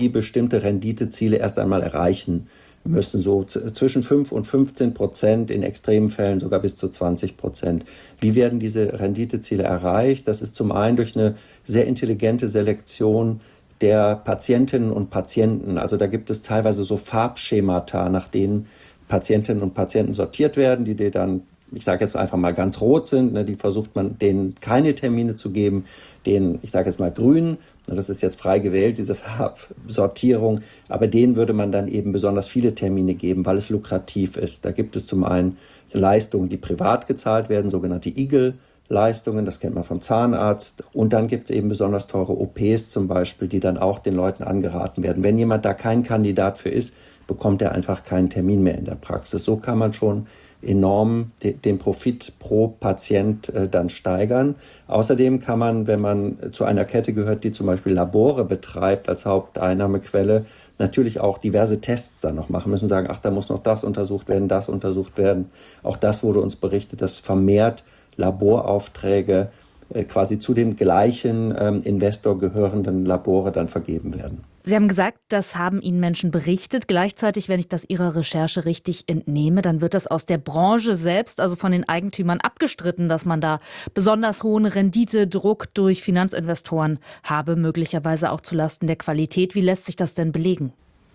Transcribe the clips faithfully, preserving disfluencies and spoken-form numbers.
die bestimmte Renditeziele erst einmal erreichen müssen, so z- zwischen fünf und fünfzehn Prozent, in extremen Fällen sogar bis zu zwanzig Prozent. Wie werden diese Renditeziele erreicht? Das ist zum einen durch eine sehr intelligente Selektion der Patientinnen und Patienten. Also da gibt es teilweise so Farbschemata, nach denen Patientinnen und Patienten sortiert werden, die dir dann, ich sage jetzt einfach mal ganz rot sind, ne, die versucht man denen keine Termine zu geben, denen, ich sage jetzt mal grün, das ist jetzt frei gewählt, diese Farbsortierung, aber denen würde man dann eben besonders viele Termine geben, weil es lukrativ ist. Da gibt es zum einen Leistungen, die privat gezahlt werden, sogenannte Igel-Leistungen, das kennt man vom Zahnarzt. Und dann gibt es eben besonders teure O Ps zum Beispiel, die dann auch den Leuten angeraten werden. Wenn jemand da kein Kandidat für ist, bekommt er einfach keinen Termin mehr in der Praxis. So kann man schon enorm de, den Profit pro Patient äh, dann steigern. Außerdem kann man, wenn man zu einer Kette gehört, die zum Beispiel Labore betreibt als Haupteinnahmequelle, natürlich auch diverse Tests dann noch machen müssen, sagen, ach, da muss noch das untersucht werden, das untersucht werden. Auch das wurde uns berichtet, dass vermehrt Laboraufträge äh, quasi zu dem gleichen ähm, Investor gehörenden Labore dann vergeben werden. Sie haben gesagt, das haben Ihnen Menschen berichtet. Gleichzeitig, wenn ich das Ihrer Recherche richtig entnehme, dann wird das aus der Branche selbst, also von den Eigentümern, abgestritten, dass man da besonders hohen Renditedruck durch Finanzinvestoren habe, möglicherweise auch zulasten der Qualität. Wie lässt sich das denn belegen?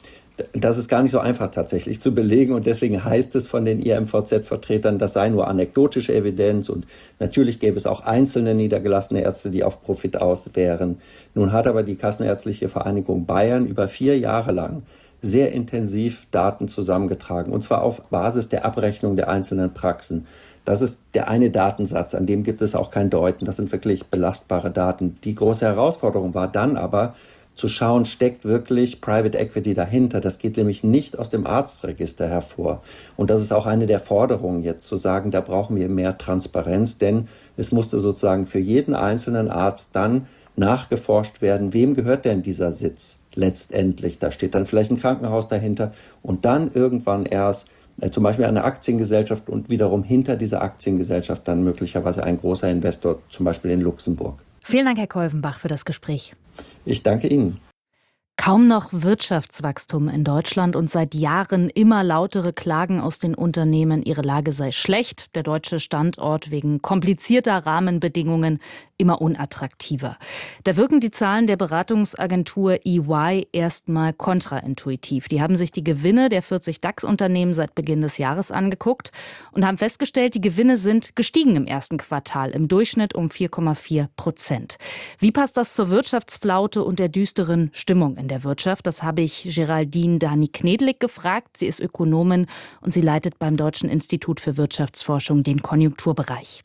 Das ist gar nicht so einfach tatsächlich zu belegen und deswegen heißt es von den I M V Z-Vertretern, das sei nur anekdotische Evidenz und natürlich gäbe es auch einzelne niedergelassene Ärzte, die auf Profit aus wären. Nun hat aber die Kassenärztliche Vereinigung Bayern über vier Jahre lang sehr intensiv Daten zusammengetragen und zwar auf Basis der Abrechnung der einzelnen Praxen. Das ist der eine Datensatz, an dem gibt es auch kein Deuten. Das sind wirklich belastbare Daten. Die große Herausforderung war dann aber, zu schauen, steckt wirklich Private Equity dahinter. Das geht nämlich nicht aus dem Arztregister hervor. Und das ist auch eine der Forderungen jetzt, zu sagen, da brauchen wir mehr Transparenz, denn es musste sozusagen für jeden einzelnen Arzt dann nachgeforscht werden, wem gehört denn dieser Sitz letztendlich. Da steht dann vielleicht ein Krankenhaus dahinter und dann irgendwann erst äh, zum Beispiel eine Aktiengesellschaft und wiederum hinter dieser Aktiengesellschaft dann möglicherweise ein großer Investor, zum Beispiel in Luxemburg. Vielen Dank, Herr Kolvenbach, für das Gespräch. Ich danke Ihnen. Kaum noch Wirtschaftswachstum in Deutschland und seit Jahren immer lautere Klagen aus den Unternehmen, ihre Lage sei schlecht, der deutsche Standort wegen komplizierter Rahmenbedingungen immer unattraktiver. Da wirken die Zahlen der Beratungsagentur E Y erstmal kontraintuitiv. Die haben sich die Gewinne der vierzig DAX-Unternehmen seit Beginn des Jahres angeguckt und haben festgestellt, die Gewinne sind gestiegen im ersten Quartal, im Durchschnitt um vier Komma vier Prozent. Wie passt das zur Wirtschaftsflaute und der düsteren Stimmung in der Wirtschaft? Das habe ich Geraldine Dani-Knedlik gefragt. Sie ist Ökonomin und sie leitet beim Deutschen Institut für Wirtschaftsforschung den Konjunkturbereich.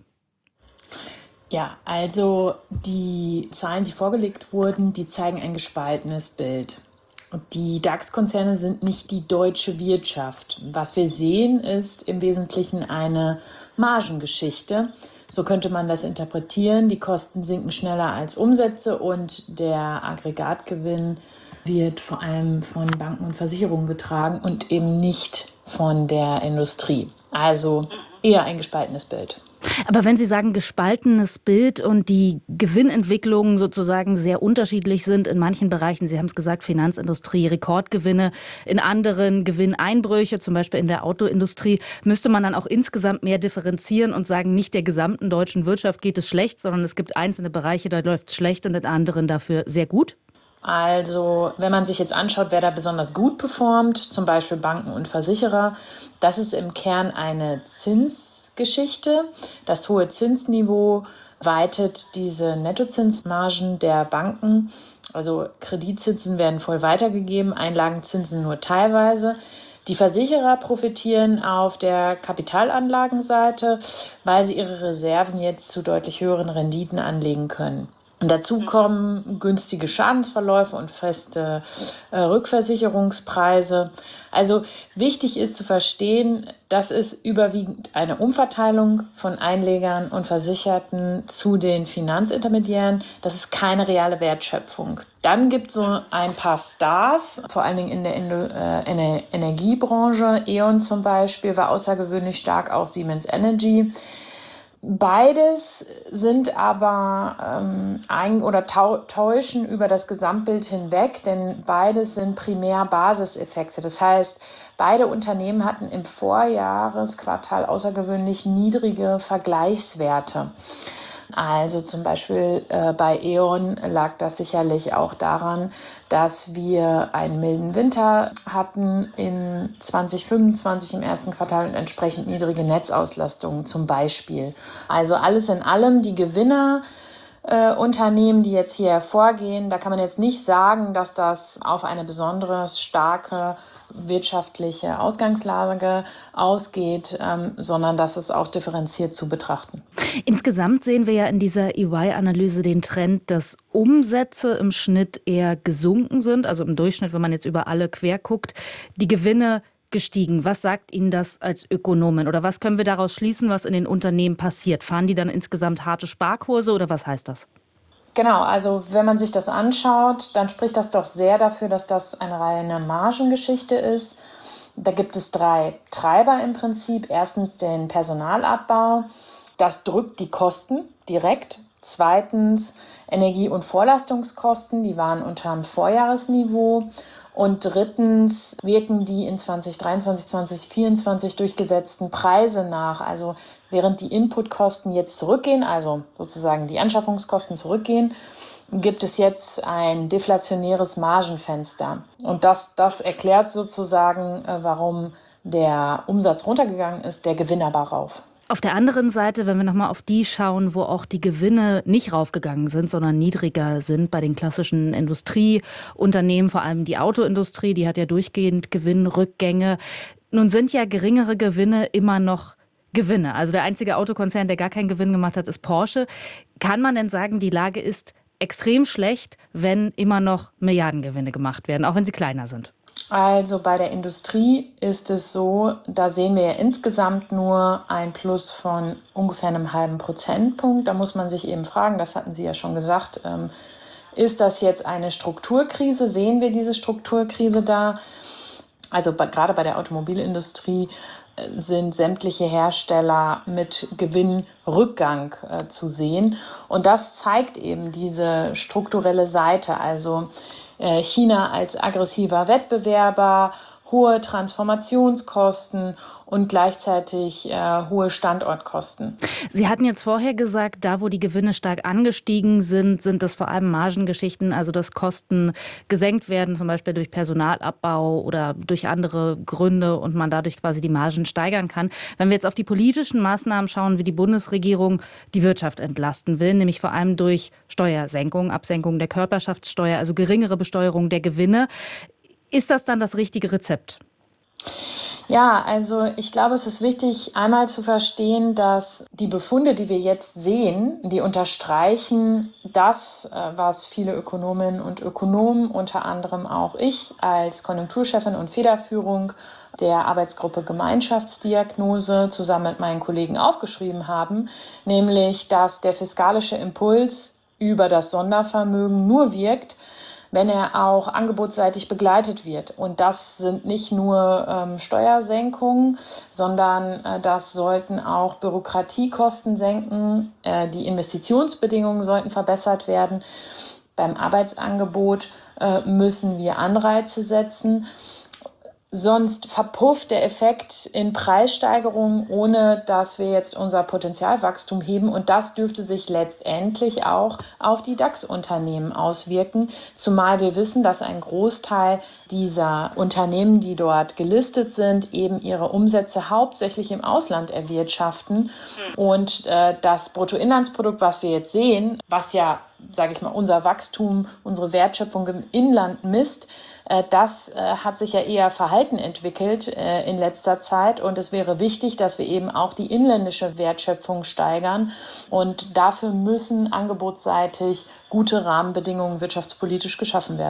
Ja, also die Zahlen, die vorgelegt wurden, die zeigen ein gespaltenes Bild. Und die DAX-Konzerne sind nicht die deutsche Wirtschaft. Was wir sehen, ist im Wesentlichen eine Margengeschichte. So könnte man das interpretieren. Die Kosten sinken schneller als Umsätze und der Aggregatgewinn wird vor allem von Banken und Versicherungen getragen und eben nicht von der Industrie. Also eher ein gespaltenes Bild. Aber wenn Sie sagen gespaltenes Bild und die Gewinnentwicklungen sozusagen sehr unterschiedlich sind in manchen Bereichen, Sie haben es gesagt, Finanzindustrie, Rekordgewinne, in anderen Gewinneinbrüche, zum Beispiel in der Autoindustrie, müsste man dann auch insgesamt mehr differenzieren und sagen, nicht der gesamten deutschen Wirtschaft geht es schlecht, sondern es gibt einzelne Bereiche, da läuft es schlecht und in anderen dafür sehr gut? Also, wenn man sich jetzt anschaut, wer da besonders gut performt, zum Beispiel Banken und Versicherer, das ist im Kern eine Zinsgeschichte. Das hohe Zinsniveau weitet diese Nettozinsmargen der Banken. Also Kreditzinsen werden voll weitergegeben, Einlagenzinsen nur teilweise. Die Versicherer profitieren auf der Kapitalanlagenseite, weil sie ihre Reserven jetzt zu deutlich höheren Renditen anlegen können. Und dazu kommen günstige Schadensverläufe und feste äh, Rückversicherungspreise. Also wichtig ist zu verstehen, das ist überwiegend eine Umverteilung von Einlegern und Versicherten zu den Finanzintermediären. Das ist keine reale Wertschöpfung. Dann gibt es so ein paar Stars, vor allen Dingen in der, Indo- äh, in der Energiebranche. E O N zum Beispiel war außergewöhnlich stark, auch Siemens Energy. Beides sind aber ähm, ein oder tau- täuschen über das Gesamtbild hinweg, denn beides sind primär Basiseffekte. Das heißt, beide Unternehmen hatten im Vorjahresquartal außergewöhnlich niedrige Vergleichswerte. Also zum Beispiel äh, bei E.ON lag das sicherlich auch daran, dass wir einen milden Winter hatten in zwanzig fünfundzwanzig im ersten Quartal und entsprechend niedrige Netzauslastungen zum Beispiel. Also alles in allem die Gewinner Äh, Unternehmen, die jetzt hier hervorgehen, da kann man jetzt nicht sagen, dass das auf eine besonders starke wirtschaftliche Ausgangslage ausgeht, ähm, sondern dass es auch differenziert zu betrachten. Insgesamt sehen wir ja in dieser E Y-Analyse den Trend, dass Umsätze im Schnitt eher gesunken sind, also im Durchschnitt, wenn man jetzt über alle quer guckt, die Gewinne gestiegen. Was sagt Ihnen das als Ökonomin oder was können wir daraus schließen, was in den Unternehmen passiert? Fahren die dann insgesamt harte Sparkurse oder was heißt das? Genau, also wenn man sich das anschaut, dann spricht das doch sehr dafür, dass das eine reine Margengeschichte ist. Da gibt es drei Treiber im Prinzip. Erstens den Personalabbau. Das drückt die Kosten direkt. Zweitens Energie- und Vorlastungskosten, die waren unter dem Vorjahresniveau. Und drittens wirken die in zwanzig dreiundzwanzig, zwanzig vierundzwanzig durchgesetzten Preise nach. Also während die Inputkosten jetzt zurückgehen, also sozusagen die Anschaffungskosten zurückgehen, gibt es jetzt ein deflationäres Margenfenster. Und das, das erklärt sozusagen, warum der Umsatz runtergegangen ist, der Gewinn aber rauf. Auf der anderen Seite, wenn wir nochmal auf die schauen, wo auch die Gewinne nicht raufgegangen sind, sondern niedriger sind, bei den klassischen Industrieunternehmen, vor allem die Autoindustrie, die hat ja durchgehend Gewinnrückgänge. Nun sind ja geringere Gewinne immer noch Gewinne. Also der einzige Autokonzern, der gar keinen Gewinn gemacht hat, ist Porsche. Kann man denn sagen, die Lage ist extrem schlecht, wenn immer noch Milliardengewinne gemacht werden, auch wenn sie kleiner sind? Also bei der Industrie ist es so, da sehen wir ja insgesamt nur ein Plus von ungefähr einem halben Prozentpunkt. Da muss man sich eben fragen, das hatten Sie ja schon gesagt, ähm, ist das jetzt eine Strukturkrise? Sehen wir diese Strukturkrise da? Also bei, gerade bei der Automobilindustrie äh, sind sämtliche Hersteller mit Gewinnrückgang äh, zu sehen. Und das zeigt eben diese strukturelle Seite. Also äh, China als aggressiver Wettbewerber, hohe Transformationskosten und gleichzeitig äh, hohe Standortkosten. Sie hatten jetzt vorher gesagt, da wo die Gewinne stark angestiegen sind, sind das vor allem Margengeschichten, also dass Kosten gesenkt werden, zum Beispiel durch Personalabbau oder durch andere Gründe und man dadurch quasi die Margen steigern kann. Wenn wir jetzt auf die politischen Maßnahmen schauen, wie die Bundesregierung die Wirtschaft entlasten will, nämlich vor allem durch Steuersenkung, Absenkung der Körperschaftssteuer, also geringere Besteuerung der Gewinne. Ist das dann das richtige Rezept? Ja, also ich glaube, es ist wichtig, einmal zu verstehen, dass die Befunde, die wir jetzt sehen, die unterstreichen das, was viele Ökonominnen und Ökonomen, unter anderem auch ich als Konjunkturchefin und Federführung der Arbeitsgruppe Gemeinschaftsdiagnose zusammen mit meinen Kollegen aufgeschrieben haben, nämlich, dass der fiskalische Impuls über das Sondervermögen nur wirkt, wenn er auch angebotsseitig begleitet wird. Und das sind nicht nur ähm, Steuersenkungen, sondern äh, das sollten auch Bürokratiekosten senken, äh, die Investitionsbedingungen sollten verbessert werden. Beim Arbeitsangebot äh, müssen wir Anreize setzen. Sonst verpufft der Effekt in Preissteigerungen, ohne dass wir jetzt unser Potenzialwachstum heben. Und das dürfte sich letztendlich auch auf die DAX-Unternehmen auswirken. Zumal wir wissen, dass ein Großteil dieser Unternehmen, die dort gelistet sind, eben ihre Umsätze hauptsächlich im Ausland erwirtschaften. Und äh, das Bruttoinlandsprodukt, was wir jetzt sehen, was ja, sage ich mal, unser Wachstum, unsere Wertschöpfung im Inland misst, äh, das äh, hat sich ja eher Verhalten entwickelt äh, in letzter Zeit. Und es wäre wichtig, dass wir eben auch die inländische Wertschöpfung steigern. Und dafür müssen angebotsseitig gute Rahmenbedingungen wirtschaftspolitisch geschaffen werden.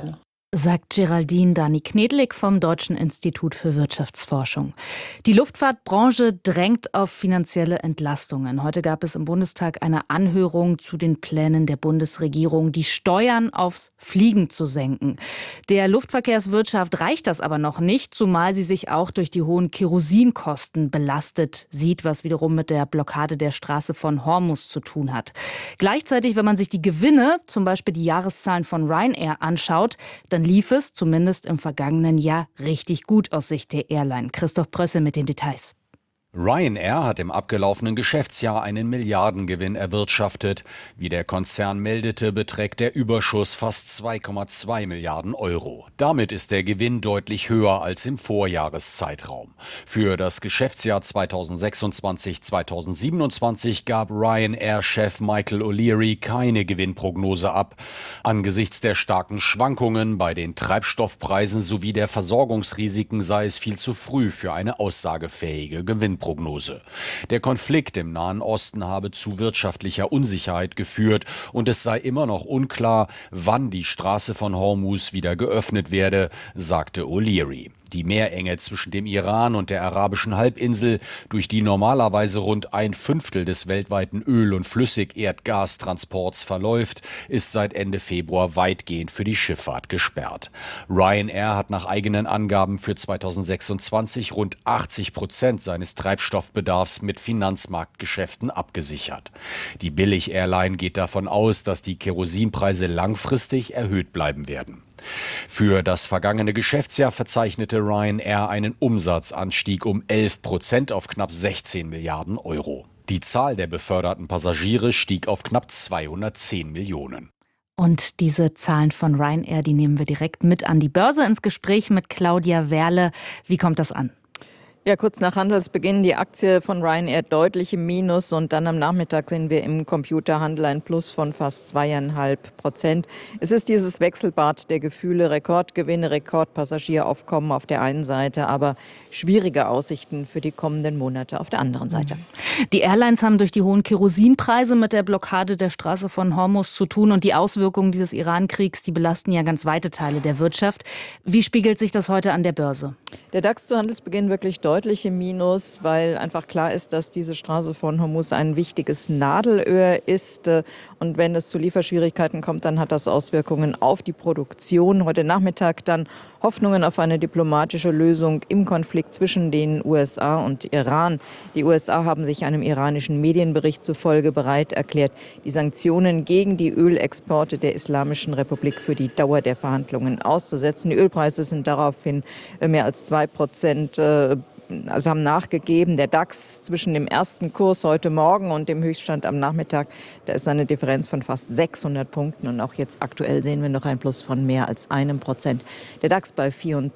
sagt Geraldine Dani-Knedlik vom Deutschen Institut für Wirtschaftsforschung. Die Luftfahrtbranche drängt auf finanzielle Entlastungen. Heute gab es im Bundestag eine Anhörung zu den Plänen der Bundesregierung, die Steuern aufs Fliegen zu senken. Der Luftverkehrswirtschaft reicht das aber noch nicht, zumal sie sich auch durch die hohen Kerosinkosten belastet sieht, was wiederum mit der Blockade der Straße von Hormuz zu tun hat. Gleichzeitig, wenn man sich die Gewinne, zum Beispiel die Jahreszahlen von Ryanair anschaut, dann lief es, zumindest im vergangenen Jahr, richtig gut aus Sicht der Airline. Christoph Prösse mit den Details. Ryanair hat im abgelaufenen Geschäftsjahr einen Milliardengewinn erwirtschaftet. Wie der Konzern meldete, beträgt der Überschuss fast zwei Komma zwei Milliarden Euro. Damit ist der Gewinn deutlich höher als im Vorjahreszeitraum. Für das Geschäftsjahr zweitausendsechsundzwanzig zweitausendsiebenundzwanzig gab Ryanair-Chef Michael O'Leary keine Gewinnprognose ab. Angesichts der starken Schwankungen bei den Treibstoffpreisen sowie der Versorgungsrisiken sei es viel zu früh für eine aussagefähige Gewinnprognose. Prognose. Der Konflikt im Nahen Osten habe zu wirtschaftlicher Unsicherheit geführt und es sei immer noch unklar, wann die Straße von Hormuz wieder geöffnet werde, sagte O'Leary. Die Meerenge zwischen dem Iran und der arabischen Halbinsel, durch die normalerweise rund ein Fünftel des weltweiten Öl- und Flüssigerdgastransports verläuft, ist seit Ende Februar weitgehend für die Schifffahrt gesperrt. Ryanair hat nach eigenen Angaben für zweitausendsechsundzwanzig rund achtzig Prozent seines Treibstoffbedarfs mit Finanzmarktgeschäften abgesichert. Die Billig-Airline geht davon aus, dass die Kerosinpreise langfristig erhöht bleiben werden. Für das vergangene Geschäftsjahr verzeichnete Ryanair einen Umsatzanstieg um elf Prozent auf knapp sechzehn Milliarden Euro. Die Zahl der beförderten Passagiere stieg auf knapp zweihundertzehn Millionen. Und diese Zahlen von Ryanair, die nehmen wir direkt mit an die Börse ins Gespräch mit Claudia Werle. Wie kommt das an? Ja, kurz nach Handelsbeginn die Aktie von Ryanair deutlich im Minus und dann am Nachmittag sehen wir im Computerhandel ein Plus von fast zweieinhalb Prozent. Es ist dieses Wechselbad der Gefühle, Rekordgewinne, Rekordpassagierauffkommen auf der einen Seite, aber schwierige Aussichten für die kommenden Monate auf der anderen Seite. Die Airlines haben durch die hohen Kerosinpreise mit der Blockade der Straße von Hormuz zu tun und die Auswirkungen dieses Iran-Kriegs, die belasten ja ganz weite Teile der Wirtschaft. Wie spiegelt sich das heute an der Börse? Der DAX zu Handelsbeginn wirklich deutlich im Minus, weil einfach klar ist, dass diese Straße von Hormuz ein wichtiges Nadelöhr ist. Und wenn es zu Lieferschwierigkeiten kommt, dann hat das Auswirkungen auf die Produktion. Heute Nachmittag dann Hoffnungen auf eine diplomatische Lösung im Konflikt zwischen den U S A und Iran. Die U S A haben sich einem iranischen Medienbericht zufolge bereit erklärt, die Sanktionen gegen die Ölexporte der Islamischen Republik für die Dauer der Verhandlungen auszusetzen. Die Ölpreise sind daraufhin mehr als zwei Prozent äh, also haben nachgegeben. Der DAX zwischen dem ersten Kurs heute Morgen und dem Höchststand am Nachmittag, da ist eine Differenz von fast sechshundert Punkten. Und auch jetzt aktuell sehen wir noch ein Plus von mehr als einem Prozent. Der DAX bei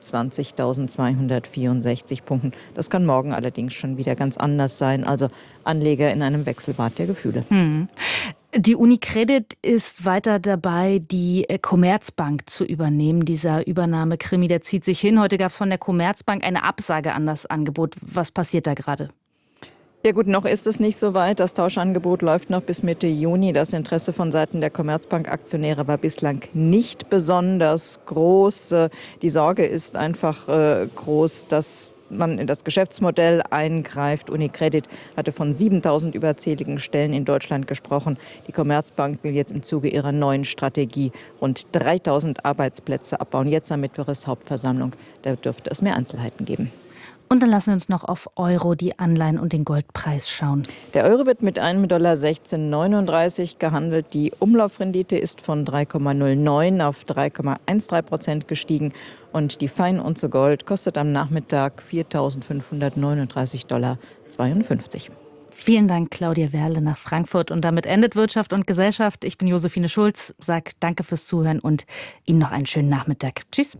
vierundzwanzigtausendzweihundertvierundsechzig Punkten. Das kann morgen allerdings schon wieder ganz anders sein. Also Anleger in einem Wechselbad der Gefühle. Hm. Die UniCredit ist weiter dabei, die Commerzbank zu übernehmen. Dieser Übernahmekrimi, der zieht sich hin. Heute gab es von der Commerzbank eine Absage an das Angebot. Was passiert da gerade? Ja gut, noch ist es nicht so weit. Das Tauschangebot läuft noch bis Mitte Juni. Das Interesse von Seiten der Commerzbank-Aktionäre war bislang nicht besonders groß. Die Sorge ist einfach äh, groß, dass man in das Geschäftsmodell eingreift. UniCredit hatte von siebentausend überzähligen Stellen in Deutschland gesprochen. Die Commerzbank will jetzt im Zuge ihrer neuen Strategie rund dreitausend Arbeitsplätze abbauen. Jetzt am Mittwoch ist Hauptversammlung. Da dürfte es mehr Einzelheiten geben. Und dann lassen wir uns noch auf Euro, die Anleihen und den Goldpreis schauen. Der Euro wird mit einem Dollar sechzehn neununddreißig gehandelt. Die Umlaufrendite ist von drei Komma null neun auf drei Komma dreizehn Prozent gestiegen. Und die Feinunze Gold kostet am Nachmittag viertausendfünfhundertneununddreißig Dollar zweiundfünfzig. Vielen Dank, Claudia Werle nach Frankfurt. Und damit endet Wirtschaft und Gesellschaft. Ich bin Josephine Schulz, sage danke fürs Zuhören und Ihnen noch einen schönen Nachmittag. Tschüss.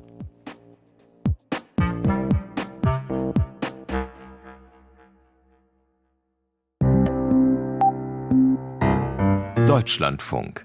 Deutschlandfunk.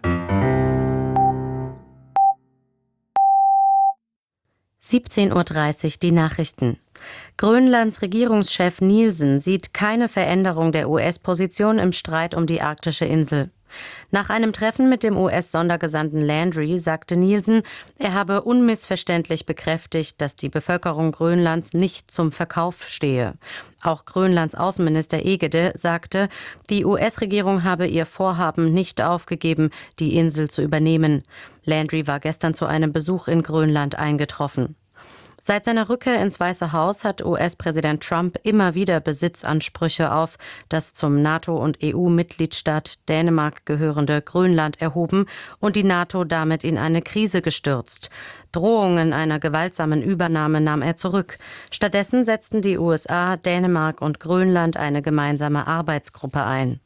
siebzehn Uhr dreißig, die Nachrichten. Grönlands Regierungschef Nielsen sieht keine Veränderung der U S-Position im Streit um die arktische Insel. Nach einem Treffen mit dem U S-Sondergesandten Landry sagte Nielsen, er habe unmissverständlich bekräftigt, dass die Bevölkerung Grönlands nicht zum Verkauf stehe. Auch Grönlands Außenminister Egede sagte, die U S-Regierung habe ihr Vorhaben nicht aufgegeben, die Insel zu übernehmen. Landry war gestern zu einem Besuch in Grönland eingetroffen. Seit seiner Rückkehr ins Weiße Haus hat U S-Präsident Trump immer wieder Besitzansprüche auf das zum NATO- und E U-Mitgliedstaat Dänemark gehörende Grönland erhoben und die NATO damit in eine Krise gestürzt. Drohungen einer gewaltsamen Übernahme nahm er zurück. Stattdessen setzten die U S A, Dänemark und Grönland eine gemeinsame Arbeitsgruppe ein.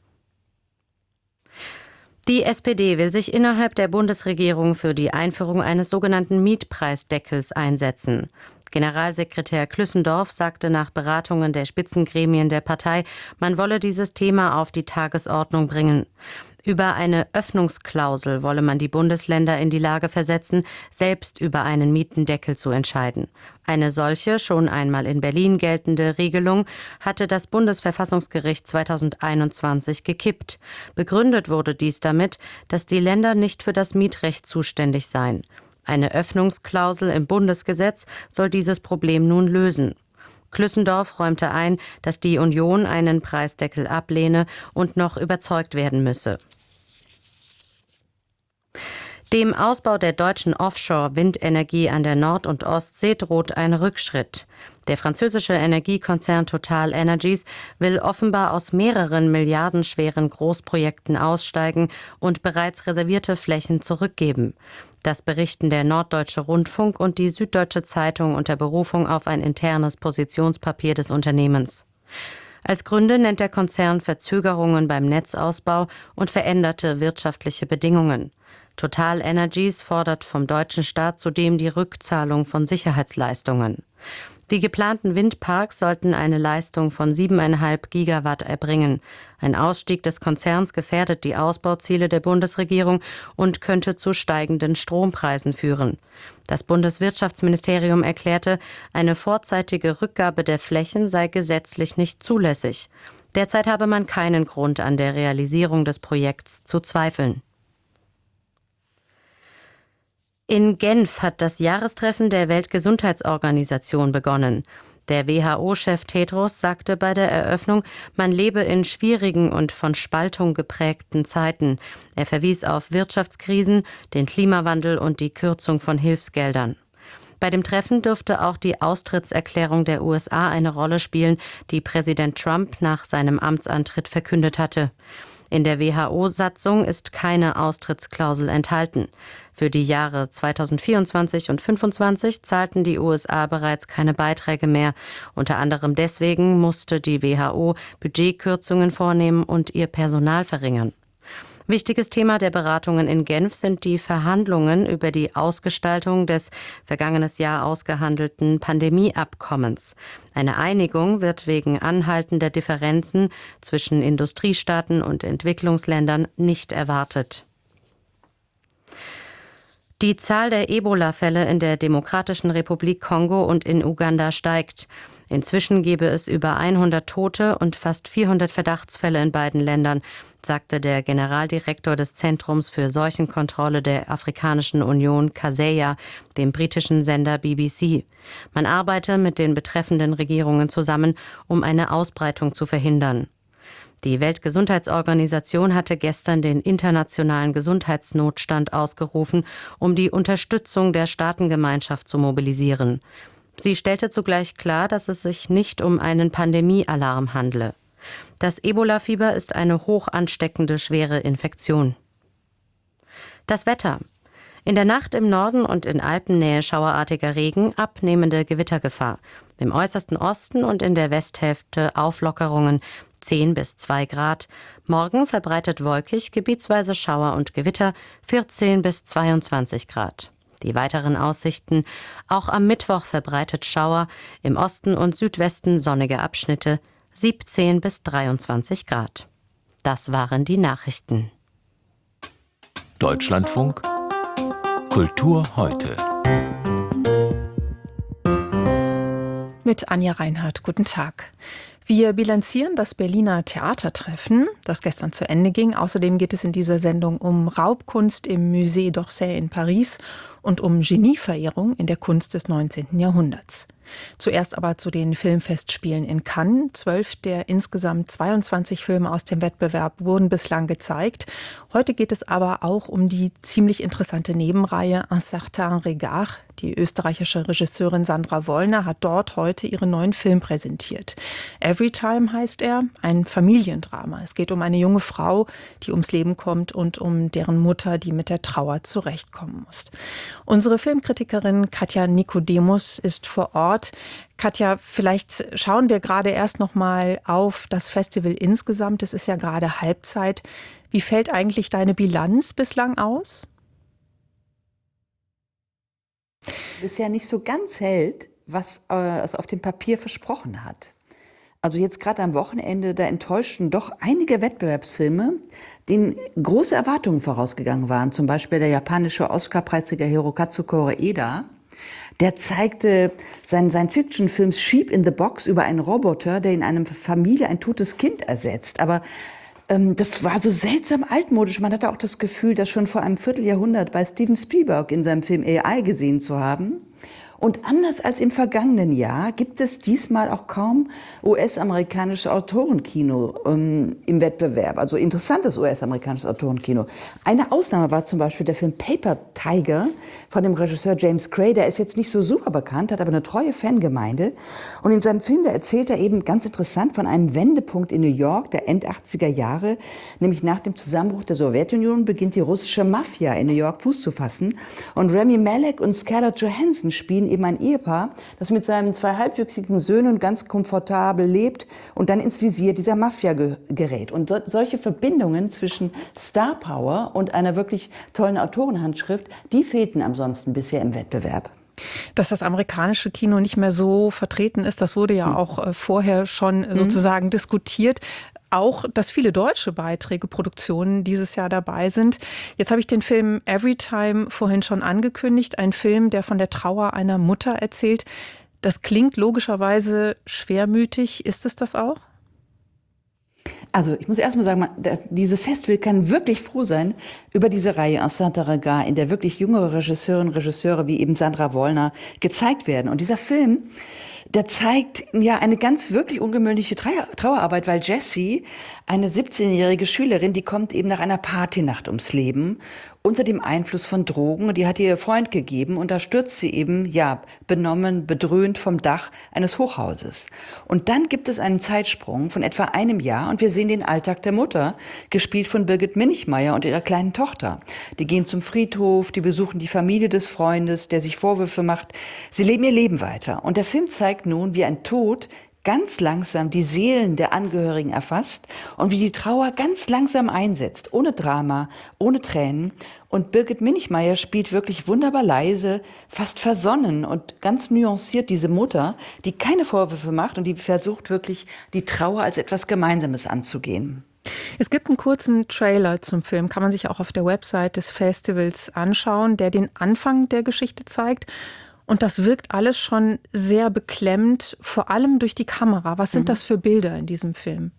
Die S P D will sich innerhalb der Bundesregierung für die Einführung eines sogenannten Mietpreisdeckels einsetzen. Generalsekretär Klüssendorf sagte nach Beratungen der Spitzengremien der Partei, man wolle dieses Thema auf die Tagesordnung bringen. Über eine Öffnungsklausel wolle man die Bundesländer in die Lage versetzen, selbst über einen Mietendeckel zu entscheiden. Eine solche, schon einmal in Berlin geltende Regelung hatte das Bundesverfassungsgericht zweitausendeinundzwanzig gekippt. Begründet wurde dies damit, dass die Länder nicht für das Mietrecht zuständig seien. Eine Öffnungsklausel im Bundesgesetz soll dieses Problem nun lösen. Klüssendorf räumte ein, dass die Union einen Preisdeckel ablehne und noch überzeugt werden müsse. Dem Ausbau der deutschen Offshore-Windenergie an der Nord- und Ostsee droht ein Rückschritt. Der französische Energiekonzern Total Energies will offenbar aus mehreren milliardenschweren Großprojekten aussteigen und bereits reservierte Flächen zurückgeben. Das berichten der Norddeutsche Rundfunk und die Süddeutsche Zeitung unter Berufung auf ein internes Positionspapier des Unternehmens. Als Gründe nennt der Konzern Verzögerungen beim Netzausbau und veränderte wirtschaftliche Bedingungen. Total Energies fordert vom deutschen Staat zudem die Rückzahlung von Sicherheitsleistungen. Die geplanten Windparks sollten eine Leistung von siebeneinhalb Gigawatt erbringen. Ein Ausstieg des Konzerns gefährdet die Ausbauziele der Bundesregierung und könnte zu steigenden Strompreisen führen. Das Bundeswirtschaftsministerium erklärte, eine vorzeitige Rückgabe der Flächen sei gesetzlich nicht zulässig. Derzeit habe man keinen Grund, an der Realisierung des Projekts zu zweifeln. In Genf hat das Jahrestreffen der Weltgesundheitsorganisation begonnen. Der W H O-Chef Tedros sagte bei der Eröffnung, man lebe in schwierigen und von Spaltung geprägten Zeiten. Er verwies auf Wirtschaftskrisen, den Klimawandel und die Kürzung von Hilfsgeldern. Bei dem Treffen dürfte auch die Austrittserklärung der U S A eine Rolle spielen, die Präsident Trump nach seinem Amtsantritt verkündet hatte. In der W H O-Satzung ist keine Austrittsklausel enthalten. Für die Jahre zweitausendvierundzwanzig und zweitausendfünfundzwanzig zahlten die U S A bereits keine Beiträge mehr. Unter anderem deswegen musste die W H O Budgetkürzungen vornehmen und ihr Personal verringern. Wichtiges Thema der Beratungen in Genf sind die Verhandlungen über die Ausgestaltung des vergangenes Jahr ausgehandelten Pandemieabkommens. Eine Einigung wird wegen anhaltender Differenzen zwischen Industriestaaten und Entwicklungsländern nicht erwartet. Die Zahl der Ebola-Fälle in der Demokratischen Republik Kongo und in Uganda steigt. Inzwischen gebe es über hundert Tote und fast vierhundert Verdachtsfälle in beiden Ländern, sagte der Generaldirektor des Zentrums für Seuchenkontrolle der Afrikanischen Union, Kaseya, dem britischen Sender B B C. Man arbeite mit den betreffenden Regierungen zusammen, um eine Ausbreitung zu verhindern. Die Weltgesundheitsorganisation hatte gestern den internationalen Gesundheitsnotstand ausgerufen, um die Unterstützung der Staatengemeinschaft zu mobilisieren. Sie stellte zugleich klar, dass es sich nicht um einen Pandemiealarm handle. Das Ebola-Fieber ist eine hoch ansteckende, schwere Infektion. Das Wetter. In der Nacht im Norden und in Alpennähe schauerartiger Regen, abnehmende Gewittergefahr. Im äußersten Osten und in der Westhälfte Auflockerungen, zehn bis zwei Grad. Morgen verbreitet wolkig, gebietsweise Schauer und Gewitter, vierzehn bis zweiundzwanzig Grad. Die weiteren Aussichten: auch am Mittwoch verbreitet Schauer, im Osten und Südwesten sonnige Abschnitte, siebzehn bis dreiundzwanzig Grad. Das waren die Nachrichten. Deutschlandfunk Kultur heute. Mit Anja Reinhardt, guten Tag. Wir bilanzieren das Berliner Theatertreffen, das gestern zu Ende ging. Außerdem geht es in dieser Sendung um Raubkunst im Musée d'Orsay in Paris und um Genieverehrung in der Kunst des neunzehnten Jahrhunderts. Zuerst aber zu den Filmfestspielen in Cannes. Zwölf der insgesamt zweiundzwanzig Filme aus dem Wettbewerb wurden bislang gezeigt. Heute geht es aber auch um die ziemlich interessante Nebenreihe Un certain regard. Die österreichische Regisseurin Sandra Wollner hat dort heute ihren neuen Film präsentiert. Everytime heißt er, ein Familiendrama. Es geht um eine junge Frau, die ums Leben kommt und um deren Mutter, die mit der Trauer zurechtkommen muss. Unsere Filmkritikerin Katja Nikodemus ist vor Ort. Katja, vielleicht schauen wir gerade erst noch mal auf das Festival insgesamt. Es ist ja gerade Halbzeit. Wie fällt eigentlich deine Bilanz bislang aus? Bisher nicht so ganz hält, was äh, es auf dem Papier versprochen hat. Also jetzt gerade am Wochenende, da enttäuschten doch einige Wettbewerbsfilme, denen große Erwartungen vorausgegangen waren. Zum Beispiel der japanische Oscar-Preisträger Hirokazu Koreeda. Der zeigte seinen Science-Fiction-Film Sheep in the Box über einen Roboter, der in einer Familie ein totes Kind ersetzt. Aber ähm, das war so seltsam altmodisch. Man hatte auch das Gefühl, das schon vor einem Vierteljahrhundert bei Steven Spielberg in seinem Film A I gesehen zu haben. Und anders als im vergangenen Jahr gibt es diesmal auch kaum U S-amerikanisches Autorenkino ähm, im Wettbewerb, also interessantes U S-amerikanisches Autorenkino. Eine Ausnahme war zum Beispiel der Film Paper Tiger von dem Regisseur James Gray. Der ist jetzt nicht so super bekannt, hat aber eine treue Fangemeinde. Und in seinem Film, da erzählt er eben ganz interessant von einem Wendepunkt in New York der End-achtziger Jahre, nämlich nach dem Zusammenbruch der Sowjetunion beginnt die russische Mafia in New York Fuß zu fassen. Und Rami Malek und Scarlett Johansson spielen eben ein Ehepaar, das mit seinen zwei halbwüchsigen Söhnen ganz komfortabel lebt und dann ins Visier dieser Mafia ge- gerät. Und so, solche Verbindungen zwischen Star Power und einer wirklich tollen Autorenhandschrift, die fehlten ansonsten bisher im Wettbewerb. Dass das amerikanische Kino nicht mehr so vertreten ist, das wurde ja hm. auch äh, vorher schon äh, sozusagen hm. diskutiert. Auch, dass viele deutsche Beiträge, Produktionen dieses Jahr dabei sind. Jetzt habe ich den Film Everytime vorhin schon angekündigt. Ein Film, der von der Trauer einer Mutter erzählt. Das klingt logischerweise schwermütig. Ist es das auch? Also ich muss erst mal sagen, dieses Festival kann wirklich froh sein über diese Reihe Un certain regard, in der wirklich junge Regisseurinnen und Regisseure wie eben Sandra Wollner gezeigt werden. Und dieser Film, der zeigt ja eine ganz wirklich ungewöhnliche Trauerarbeit, weil Jessie, eine siebzehnjährige Schülerin, die kommt eben nach einer Partynacht ums Leben unter dem Einfluss von Drogen, und die hat ihr Freund gegeben, und da stürzt sie eben, ja, benommen, bedröhnt vom Dach eines Hochhauses. Und dann gibt es einen Zeitsprung von etwa einem Jahr und wir sehen den Alltag der Mutter, gespielt von Birgit Minichmayr und ihrer kleinen Tochter. Die gehen zum Friedhof, die besuchen die Familie des Freundes, der sich Vorwürfe macht. Sie leben ihr Leben weiter. Und der Film zeigt nun, wie ein Tod ganz langsam die Seelen der Angehörigen erfasst und wie die Trauer ganz langsam einsetzt, ohne Drama, ohne Tränen. Und Birgit Minichmayr spielt wirklich wunderbar leise, fast versonnen und ganz nuanciert diese Mutter, die keine Vorwürfe macht und die versucht wirklich, die Trauer als etwas Gemeinsames anzugehen. Es gibt einen kurzen Trailer zum Film, kann man sich auch auf der Website des Festivals anschauen, der den Anfang der Geschichte zeigt. Und das wirkt alles schon sehr beklemmend, vor allem durch die Kamera. Was sind mhm. das für Bilder in diesem Film?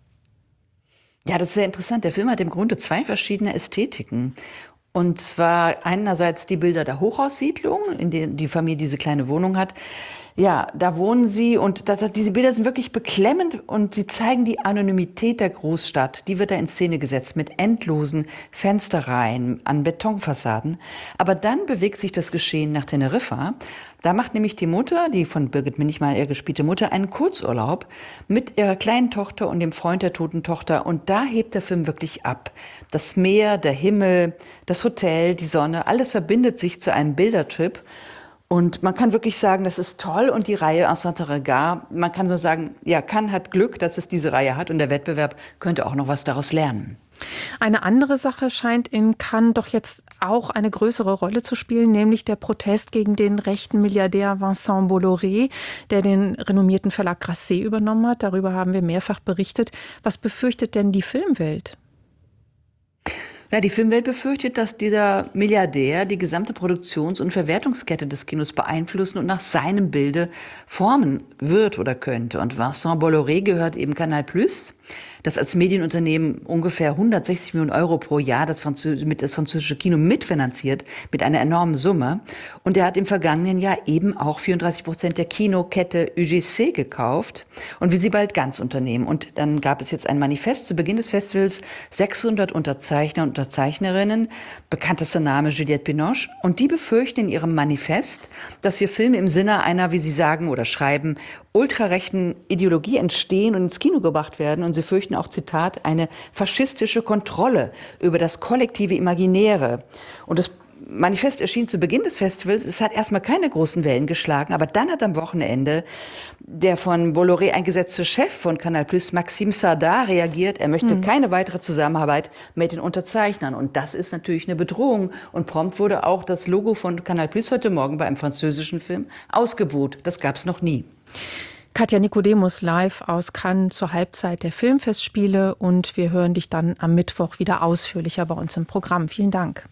Ja, das ist sehr interessant. Der Film hat im Grunde zwei verschiedene Ästhetiken. Und zwar einerseits die Bilder der Hochhaussiedlung, in denen die Familie diese kleine Wohnung hat. Ja, da wohnen sie, und das, diese Bilder sind wirklich beklemmend und sie zeigen die Anonymität der Großstadt. Die wird da in Szene gesetzt mit endlosen Fensterreihen an Betonfassaden. Aber dann bewegt sich das Geschehen nach Teneriffa. Da macht nämlich die Mutter, die von Birgit Minichmayr gespielte Mutter, einen Kurzurlaub mit ihrer kleinen Tochter und dem Freund der toten Tochter. Und da hebt der Film wirklich ab. Das Meer, der Himmel, das Hotel, die Sonne, alles verbindet sich zu einem Bildertrip. Und man kann wirklich sagen, das ist toll. Und die Reihe Un certain regard, man kann so sagen, ja, Cannes hat Glück, dass es diese Reihe hat. Und der Wettbewerb könnte auch noch was daraus lernen. Eine andere Sache scheint in Cannes doch jetzt auch eine größere Rolle zu spielen, nämlich der Protest gegen den rechten Milliardär Vincent Bolloré, der den renommierten Verlag Grasset übernommen hat. Darüber haben wir mehrfach berichtet. Was befürchtet denn die Filmwelt? Ja, die Filmwelt befürchtet, dass dieser Milliardär die gesamte Produktions- und Verwertungskette des Kinos beeinflussen und nach seinem Bilde formen wird oder könnte. Und Vincent Bolloré gehört eben Canal Plus, das als Medienunternehmen ungefähr hundertsechzig Millionen Euro pro Jahr das, Französ- mit das französische Kino mitfinanziert, mit einer enormen Summe. Und er hat im vergangenen Jahr eben auch vierunddreißig Prozent der Kinokette U G C gekauft und will sie bald ganz unternehmen. Und dann gab es jetzt ein Manifest zu Beginn des Festivals, sechshundert Unterzeichner und Unterzeichnerinnen, bekanntester Name Juliette Binoche. Und die befürchten in ihrem Manifest, dass hier Filme im Sinne einer, wie sie sagen oder schreiben, ultrarechten Ideologie entstehen und ins Kino gebracht werden. Und sie fürchten auch, Zitat, eine faschistische Kontrolle über das kollektive Imaginäre. Und das Manifest erschien zu Beginn des Festivals. Es hat erstmal keine großen Wellen geschlagen, aber dann hat am Wochenende der von Bolloré eingesetzte Chef von Canal Plus, Maxime Sardar, reagiert. Er möchte hm. keine weitere Zusammenarbeit mit den Unterzeichnern. Und das ist natürlich eine Bedrohung. Und prompt wurde auch das Logo von Canal Plus heute Morgen bei einem französischen Film ausgebuht. Das gab es noch nie. Katja Nikodemus live aus Cannes zur Halbzeit der Filmfestspiele. Und wir hören dich dann am Mittwoch wieder ausführlicher bei uns im Programm. Vielen Dank.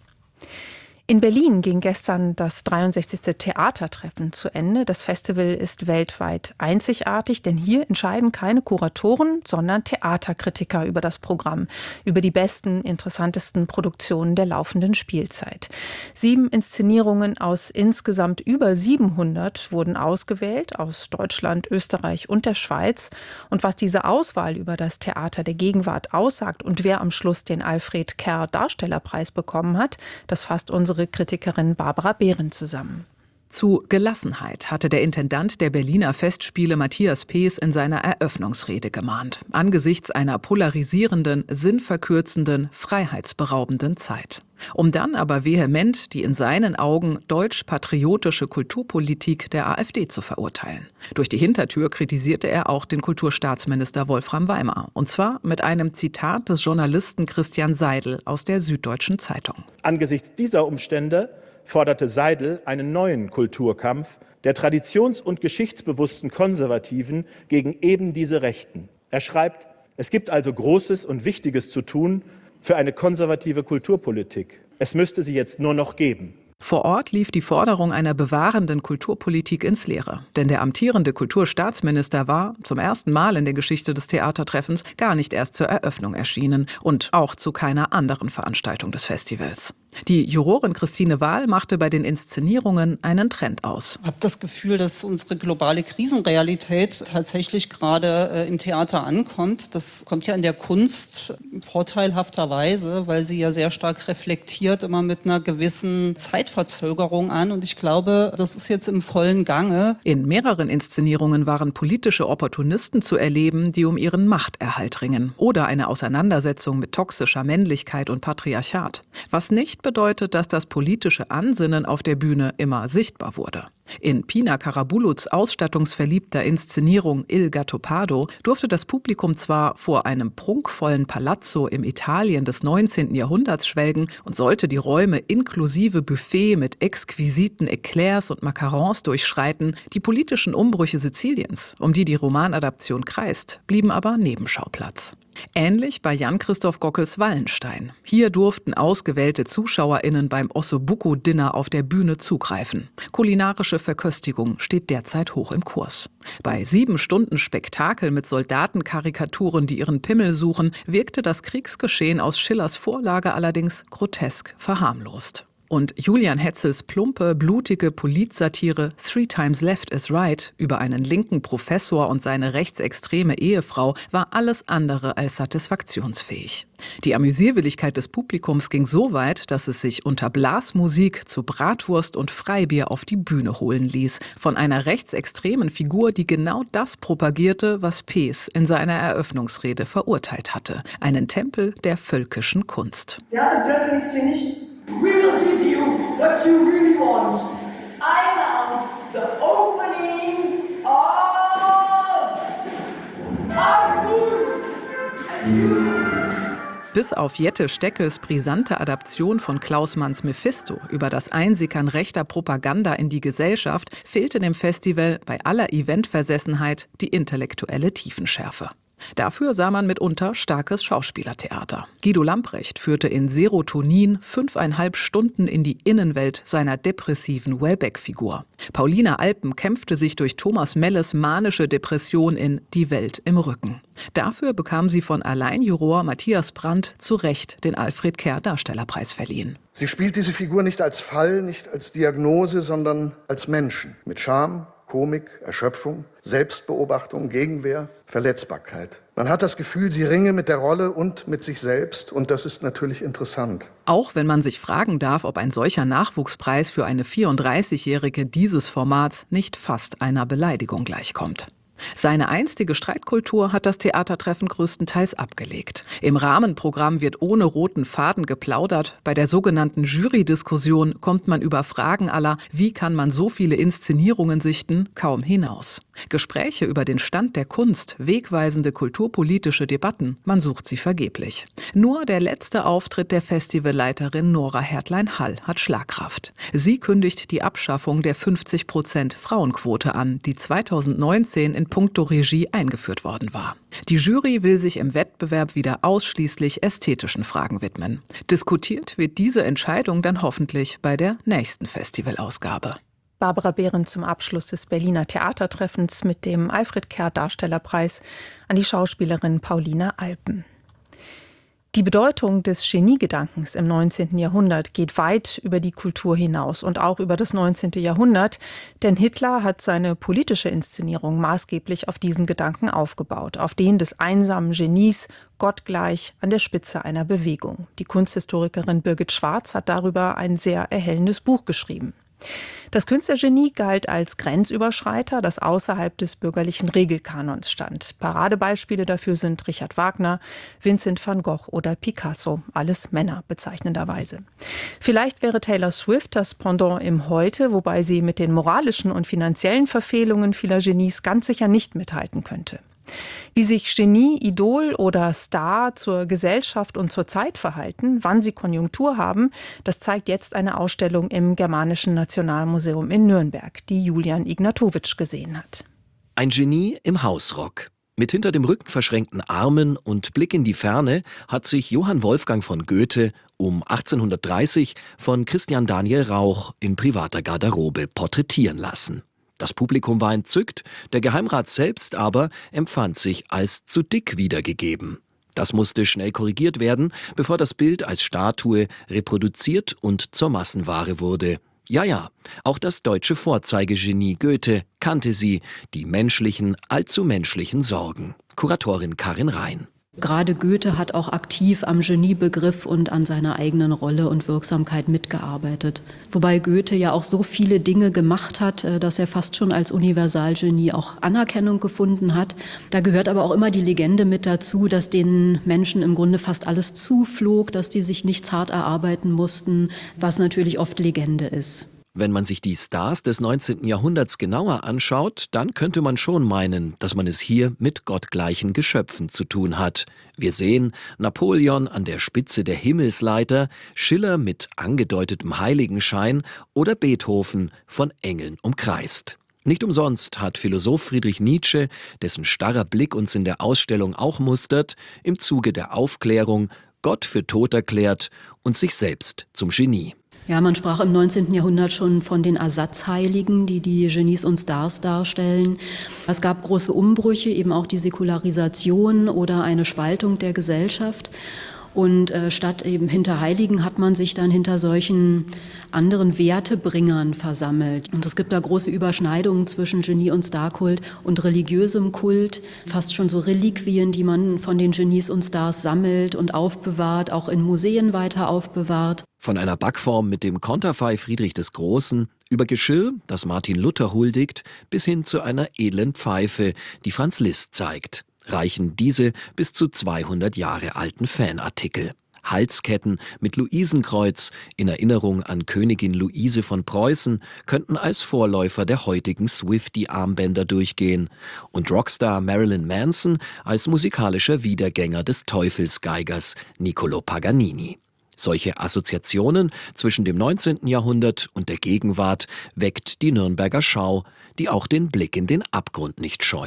In Berlin ging gestern das dreiundsechzigste Theatertreffen zu Ende. Das Festival ist weltweit einzigartig, denn hier entscheiden keine Kuratoren, sondern Theaterkritiker über das Programm, über die besten, interessantesten Produktionen der laufenden Spielzeit. Sieben Inszenierungen aus insgesamt über siebenhundert wurden ausgewählt, aus Deutschland, Österreich und der Schweiz. Und was diese Auswahl über das Theater der Gegenwart aussagt und wer am Schluss den Alfred Kerr Darstellerpreis bekommen hat, das fasst unsere Kritikerin Barbara Behren zusammen. Zu Gelassenheit hatte der Intendant der Berliner Festspiele Matthias Pees in seiner Eröffnungsrede gemahnt. Angesichts einer polarisierenden, sinnverkürzenden, freiheitsberaubenden Zeit. Um dann aber vehement die in seinen Augen deutsch-patriotische Kulturpolitik der AfD zu verurteilen. Durch die Hintertür kritisierte er auch den Kulturstaatsminister Wolfram Weimar. Und zwar mit einem Zitat des Journalisten Christian Seidel aus der Süddeutschen Zeitung. Angesichts dieser Umstände forderte Seidel einen neuen Kulturkampf der traditions- und geschichtsbewussten Konservativen gegen eben diese Rechten. Er schreibt, es gibt also Großes und Wichtiges zu tun für eine konservative Kulturpolitik. Es müsste sie jetzt nur noch geben. Vor Ort lief die Forderung einer bewahrenden Kulturpolitik ins Leere. Denn der amtierende Kulturstaatsminister war zum ersten Mal in der Geschichte des Theatertreffens gar nicht erst zur Eröffnung erschienen und auch zu keiner anderen Veranstaltung des Festivals. Die Jurorin Christine Wahl machte bei den Inszenierungen einen Trend aus. Ich habe das Gefühl, dass unsere globale Krisenrealität tatsächlich gerade äh, im Theater ankommt. Das kommt ja in der Kunst vorteilhafterweise, weil sie ja sehr stark reflektiert, immer mit einer gewissen Zeitverzögerung an. Und ich glaube, das ist jetzt im vollen Gange. In mehreren Inszenierungen waren politische Opportunisten zu erleben, die um ihren Machterhalt ringen. Oder eine Auseinandersetzung mit toxischer Männlichkeit und Patriarchat. Was nicht bedeutet, dass das politische Ansinnen auf der Bühne immer sichtbar wurde. In Pina Karabuluts ausstattungsverliebter Inszenierung Il Gattopardo durfte das Publikum zwar vor einem prunkvollen Palazzo im Italien des neunzehnten Jahrhunderts schwelgen und sollte die Räume inklusive Buffet mit exquisiten Eclairs und Macarons durchschreiten, die politischen Umbrüche Siziliens, um die die Romanadaption kreist, blieben aber Nebenschauplatz. Ähnlich bei Jan-Christoph Gockels Wallenstein. Hier durften ausgewählte ZuschauerInnen beim Ossobuco-Dinner auf der Bühne zugreifen. Kulinarische Verköstigung steht derzeit hoch im Kurs. Bei sieben Stunden Spektakel mit Soldatenkarikaturen, die ihren Pimmel suchen, wirkte das Kriegsgeschehen aus Schillers Vorlage allerdings grotesk verharmlost. Und Julian Hetzels plumpe, blutige Politsatire Three Times Left is Right über einen linken Professor und seine rechtsextreme Ehefrau war alles andere als satisfaktionsfähig. Die Amüsierwilligkeit des Publikums ging so weit, dass es sich unter Blasmusik zu Bratwurst und Freibier auf die Bühne holen ließ. Von einer rechtsextremen Figur, die genau das propagierte, was Pees in seiner Eröffnungsrede verurteilt hatte. Einen Tempel der völkischen Kunst. The other treffen is finished. We will give you what you really want. I announce the opening of our Kunst. Bis auf Jette Steckels brisante Adaption von Klaus Manns Mephisto über das Einsickern rechter Propaganda in die Gesellschaft fehlte dem Festival bei aller Eventversessenheit die intellektuelle Tiefenschärfe. Dafür sah man mitunter starkes Schauspielertheater. Guido Lamprecht führte in Serotonin fünfeinhalb Stunden in die Innenwelt seiner depressiven Welbeck-Figur. Paulina Alpen kämpfte sich durch Thomas Melles manische Depression in Die Welt im Rücken. Dafür bekam sie von Alleinjuror Matthias Brandt zu Recht den Alfred Kerr Darstellerpreis verliehen. Sie spielt diese Figur nicht als Fall, nicht als Diagnose, sondern als Menschen. Mit Charme, Komik, Erschöpfung, Selbstbeobachtung, Gegenwehr, Verletzbarkeit. Man hat das Gefühl, sie ringe mit der Rolle und mit sich selbst, und das ist natürlich interessant. Auch wenn man sich fragen darf, ob ein solcher Nachwuchspreis für eine vierunddreißigjährige dieses Formats nicht fast einer Beleidigung gleichkommt. Seine einstige Streitkultur hat das Theatertreffen größtenteils abgelegt. Im Rahmenprogramm wird ohne roten Faden geplaudert. Bei der sogenannten Jury-Diskussion kommt man über Fragen aller „Wie kann man so viele Inszenierungen sichten?" kaum hinaus. Gespräche über den Stand der Kunst, wegweisende kulturpolitische Debatten, man sucht sie vergeblich. Nur der letzte Auftritt der Festivalleiterin Nora Hertlein-Hall hat Schlagkraft. Sie kündigt die Abschaffung der fünfzig Prozent Frauenquote an, die zweitausendneunzehn in puncto Regie eingeführt worden war. Die Jury will sich im Wettbewerb wieder ausschließlich ästhetischen Fragen widmen. Diskutiert wird diese Entscheidung dann hoffentlich bei der nächsten Festivalausgabe. Barbara Behrendt zum Abschluss des Berliner Theatertreffens mit dem Alfred Kerr Darstellerpreis an die Schauspielerin Paulina Alpen. Die Bedeutung des Geniegedankens im neunzehnten Jahrhundert geht weit über die Kultur hinaus und auch über das neunzehnte Jahrhundert, denn Hitler hat seine politische Inszenierung maßgeblich auf diesen Gedanken aufgebaut, auf den des einsamen Genies, gottgleich an der Spitze einer Bewegung. Die Kunsthistorikerin Birgit Schwarz hat darüber ein sehr erhellendes Buch geschrieben. Das Künstlergenie galt als Grenzüberschreiter, das außerhalb des bürgerlichen Regelkanons stand. Paradebeispiele dafür sind Richard Wagner, Vincent van Gogh oder Picasso, alles Männer bezeichnenderweise. Vielleicht wäre Taylor Swift das Pendant im Heute, wobei sie mit den moralischen und finanziellen Verfehlungen vieler Genies ganz sicher nicht mithalten könnte. Wie sich Genie, Idol oder Star zur Gesellschaft und zur Zeit verhalten, wann sie Konjunktur haben, das zeigt jetzt eine Ausstellung im Germanischen Nationalmuseum in Nürnberg, die Julian Ignatowitsch gesehen hat. Ein Genie im Hausrock. Mit hinter dem Rücken verschränkten Armen und Blick in die Ferne hat sich Johann Wolfgang von Goethe um achtzehnhundertdreißig von Christian Daniel Rauch in privater Garderobe porträtieren lassen. Das Publikum war entzückt, der Geheimrat selbst aber empfand sich als zu dick wiedergegeben. Das musste schnell korrigiert werden, bevor das Bild als Statue reproduziert und zur Massenware wurde. Ja, ja, auch das deutsche Vorzeigegenie Goethe kannte sie, die menschlichen, allzu menschlichen Sorgen. Kuratorin Karin Rhein. Gerade Goethe hat auch aktiv am Geniebegriff und an seiner eigenen Rolle und Wirksamkeit mitgearbeitet. Wobei Goethe ja auch so viele Dinge gemacht hat, dass er fast schon als Universalgenie auch Anerkennung gefunden hat. Da gehört aber auch immer die Legende mit dazu, dass den Menschen im Grunde fast alles zuflog, dass die sich nichts hart erarbeiten mussten, was natürlich oft Legende ist. Wenn man sich die Stars des neunzehnten Jahrhunderts genauer anschaut, dann könnte man schon meinen, dass man es hier mit gottgleichen Geschöpfen zu tun hat. Wir sehen Napoleon an der Spitze der Himmelsleiter, Schiller mit angedeutetem Heiligenschein oder Beethoven von Engeln umkreist. Nicht umsonst hat Philosoph Friedrich Nietzsche, dessen starrer Blick uns in der Ausstellung auch mustert, im Zuge der Aufklärung Gott für tot erklärt und sich selbst zum Genie. Ja, man sprach im neunzehnten Jahrhundert schon von den Ersatzheiligen, die die Genies und Stars darstellen. Es gab große Umbrüche, eben auch die Säkularisation oder eine Spaltung der Gesellschaft. Und äh, statt eben hinter Heiligen hat man sich dann hinter solchen anderen Wertebringern versammelt. Und es gibt da große Überschneidungen zwischen Genie- und Starkult und religiösem Kult. Fast schon so Reliquien, die man von den Genies und Stars sammelt und aufbewahrt, auch in Museen weiter aufbewahrt. Von einer Backform mit dem Konterfei Friedrich des Großen über Geschirr, das Martin Luther huldigt, bis hin zu einer edlen Pfeife, die Franz Liszt zeigt, reichen diese bis zu zweihundert Jahre alten Fanartikel. Halsketten mit Luisenkreuz in Erinnerung an Königin Luise von Preußen könnten als Vorläufer der heutigen Swiftie-Armbänder durchgehen und Rockstar Marilyn Manson als musikalischer Wiedergänger des Teufelsgeigers Niccolo Paganini. Solche Assoziationen zwischen dem neunzehnten Jahrhundert und der Gegenwart weckt die Nürnberger Schau, die auch den Blick in den Abgrund nicht scheut.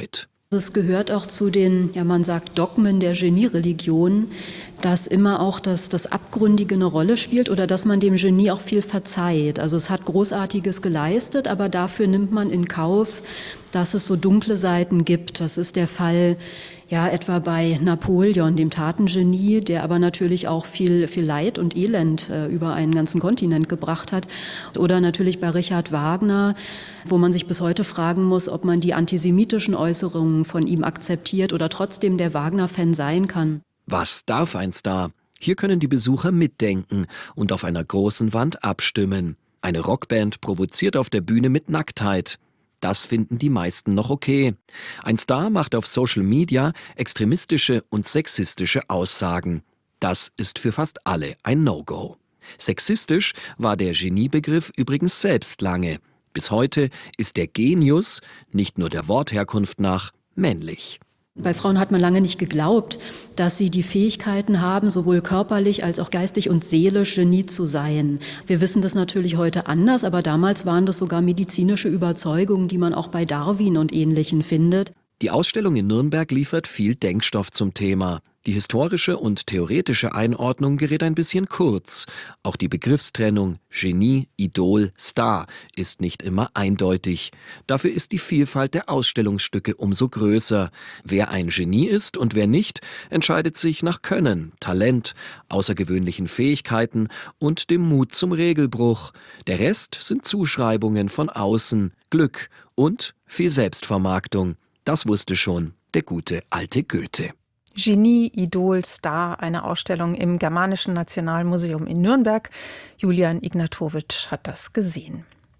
Es gehört auch zu den, ja man sagt, Dogmen der Geniereligion, dass immer auch das, das Abgründige eine Rolle spielt oder dass man dem Genie auch viel verzeiht. Also es hat Großartiges geleistet, aber dafür nimmt man in Kauf, dass es so dunkle Seiten gibt. Das ist der Fall ja etwa bei Napoleon, dem Tatengenie, der aber natürlich auch viel, viel Leid und Elend äh, über einen ganzen Kontinent gebracht hat. Oder natürlich bei Richard Wagner, wo man sich bis heute fragen muss, ob man die antisemitischen Äußerungen von ihm akzeptiert oder trotzdem der Wagner-Fan sein kann. Was darf ein Star? Hier können die Besucher mitdenken und auf einer großen Wand abstimmen. Eine Rockband provoziert auf der Bühne mit Nacktheit. Das finden die meisten noch okay. Ein Star macht auf Social Media extremistische und sexistische Aussagen. Das ist für fast alle ein No-Go. Sexistisch war der Geniebegriff übrigens selbst lange. Bis heute ist der Genius, nicht nur der Wortherkunft nach, männlich. Bei Frauen hat man lange nicht geglaubt, dass sie die Fähigkeiten haben, sowohl körperlich als auch geistig und seelisch Genie zu sein. Wir wissen das natürlich heute anders, aber damals waren das sogar medizinische Überzeugungen, die man auch bei Darwin und Ähnlichen findet. Die Ausstellung in Nürnberg liefert viel Denkstoff zum Thema. Die historische und theoretische Einordnung gerät ein bisschen kurz. Auch die Begriffstrennung Genie, Idol, Star ist nicht immer eindeutig. Dafür ist die Vielfalt der Ausstellungsstücke umso größer. Wer ein Genie ist und wer nicht, entscheidet sich nach Können, Talent, außergewöhnlichen Fähigkeiten und dem Mut zum Regelbruch. Der Rest sind Zuschreibungen von außen, Glück und viel Selbstvermarktung. Das wusste schon der gute alte Goethe. Genie, Idol, Star, eine Ausstellung im Germanischen Nationalmuseum in Nürnberg. Julian Ignatowitsch hat das gesehen.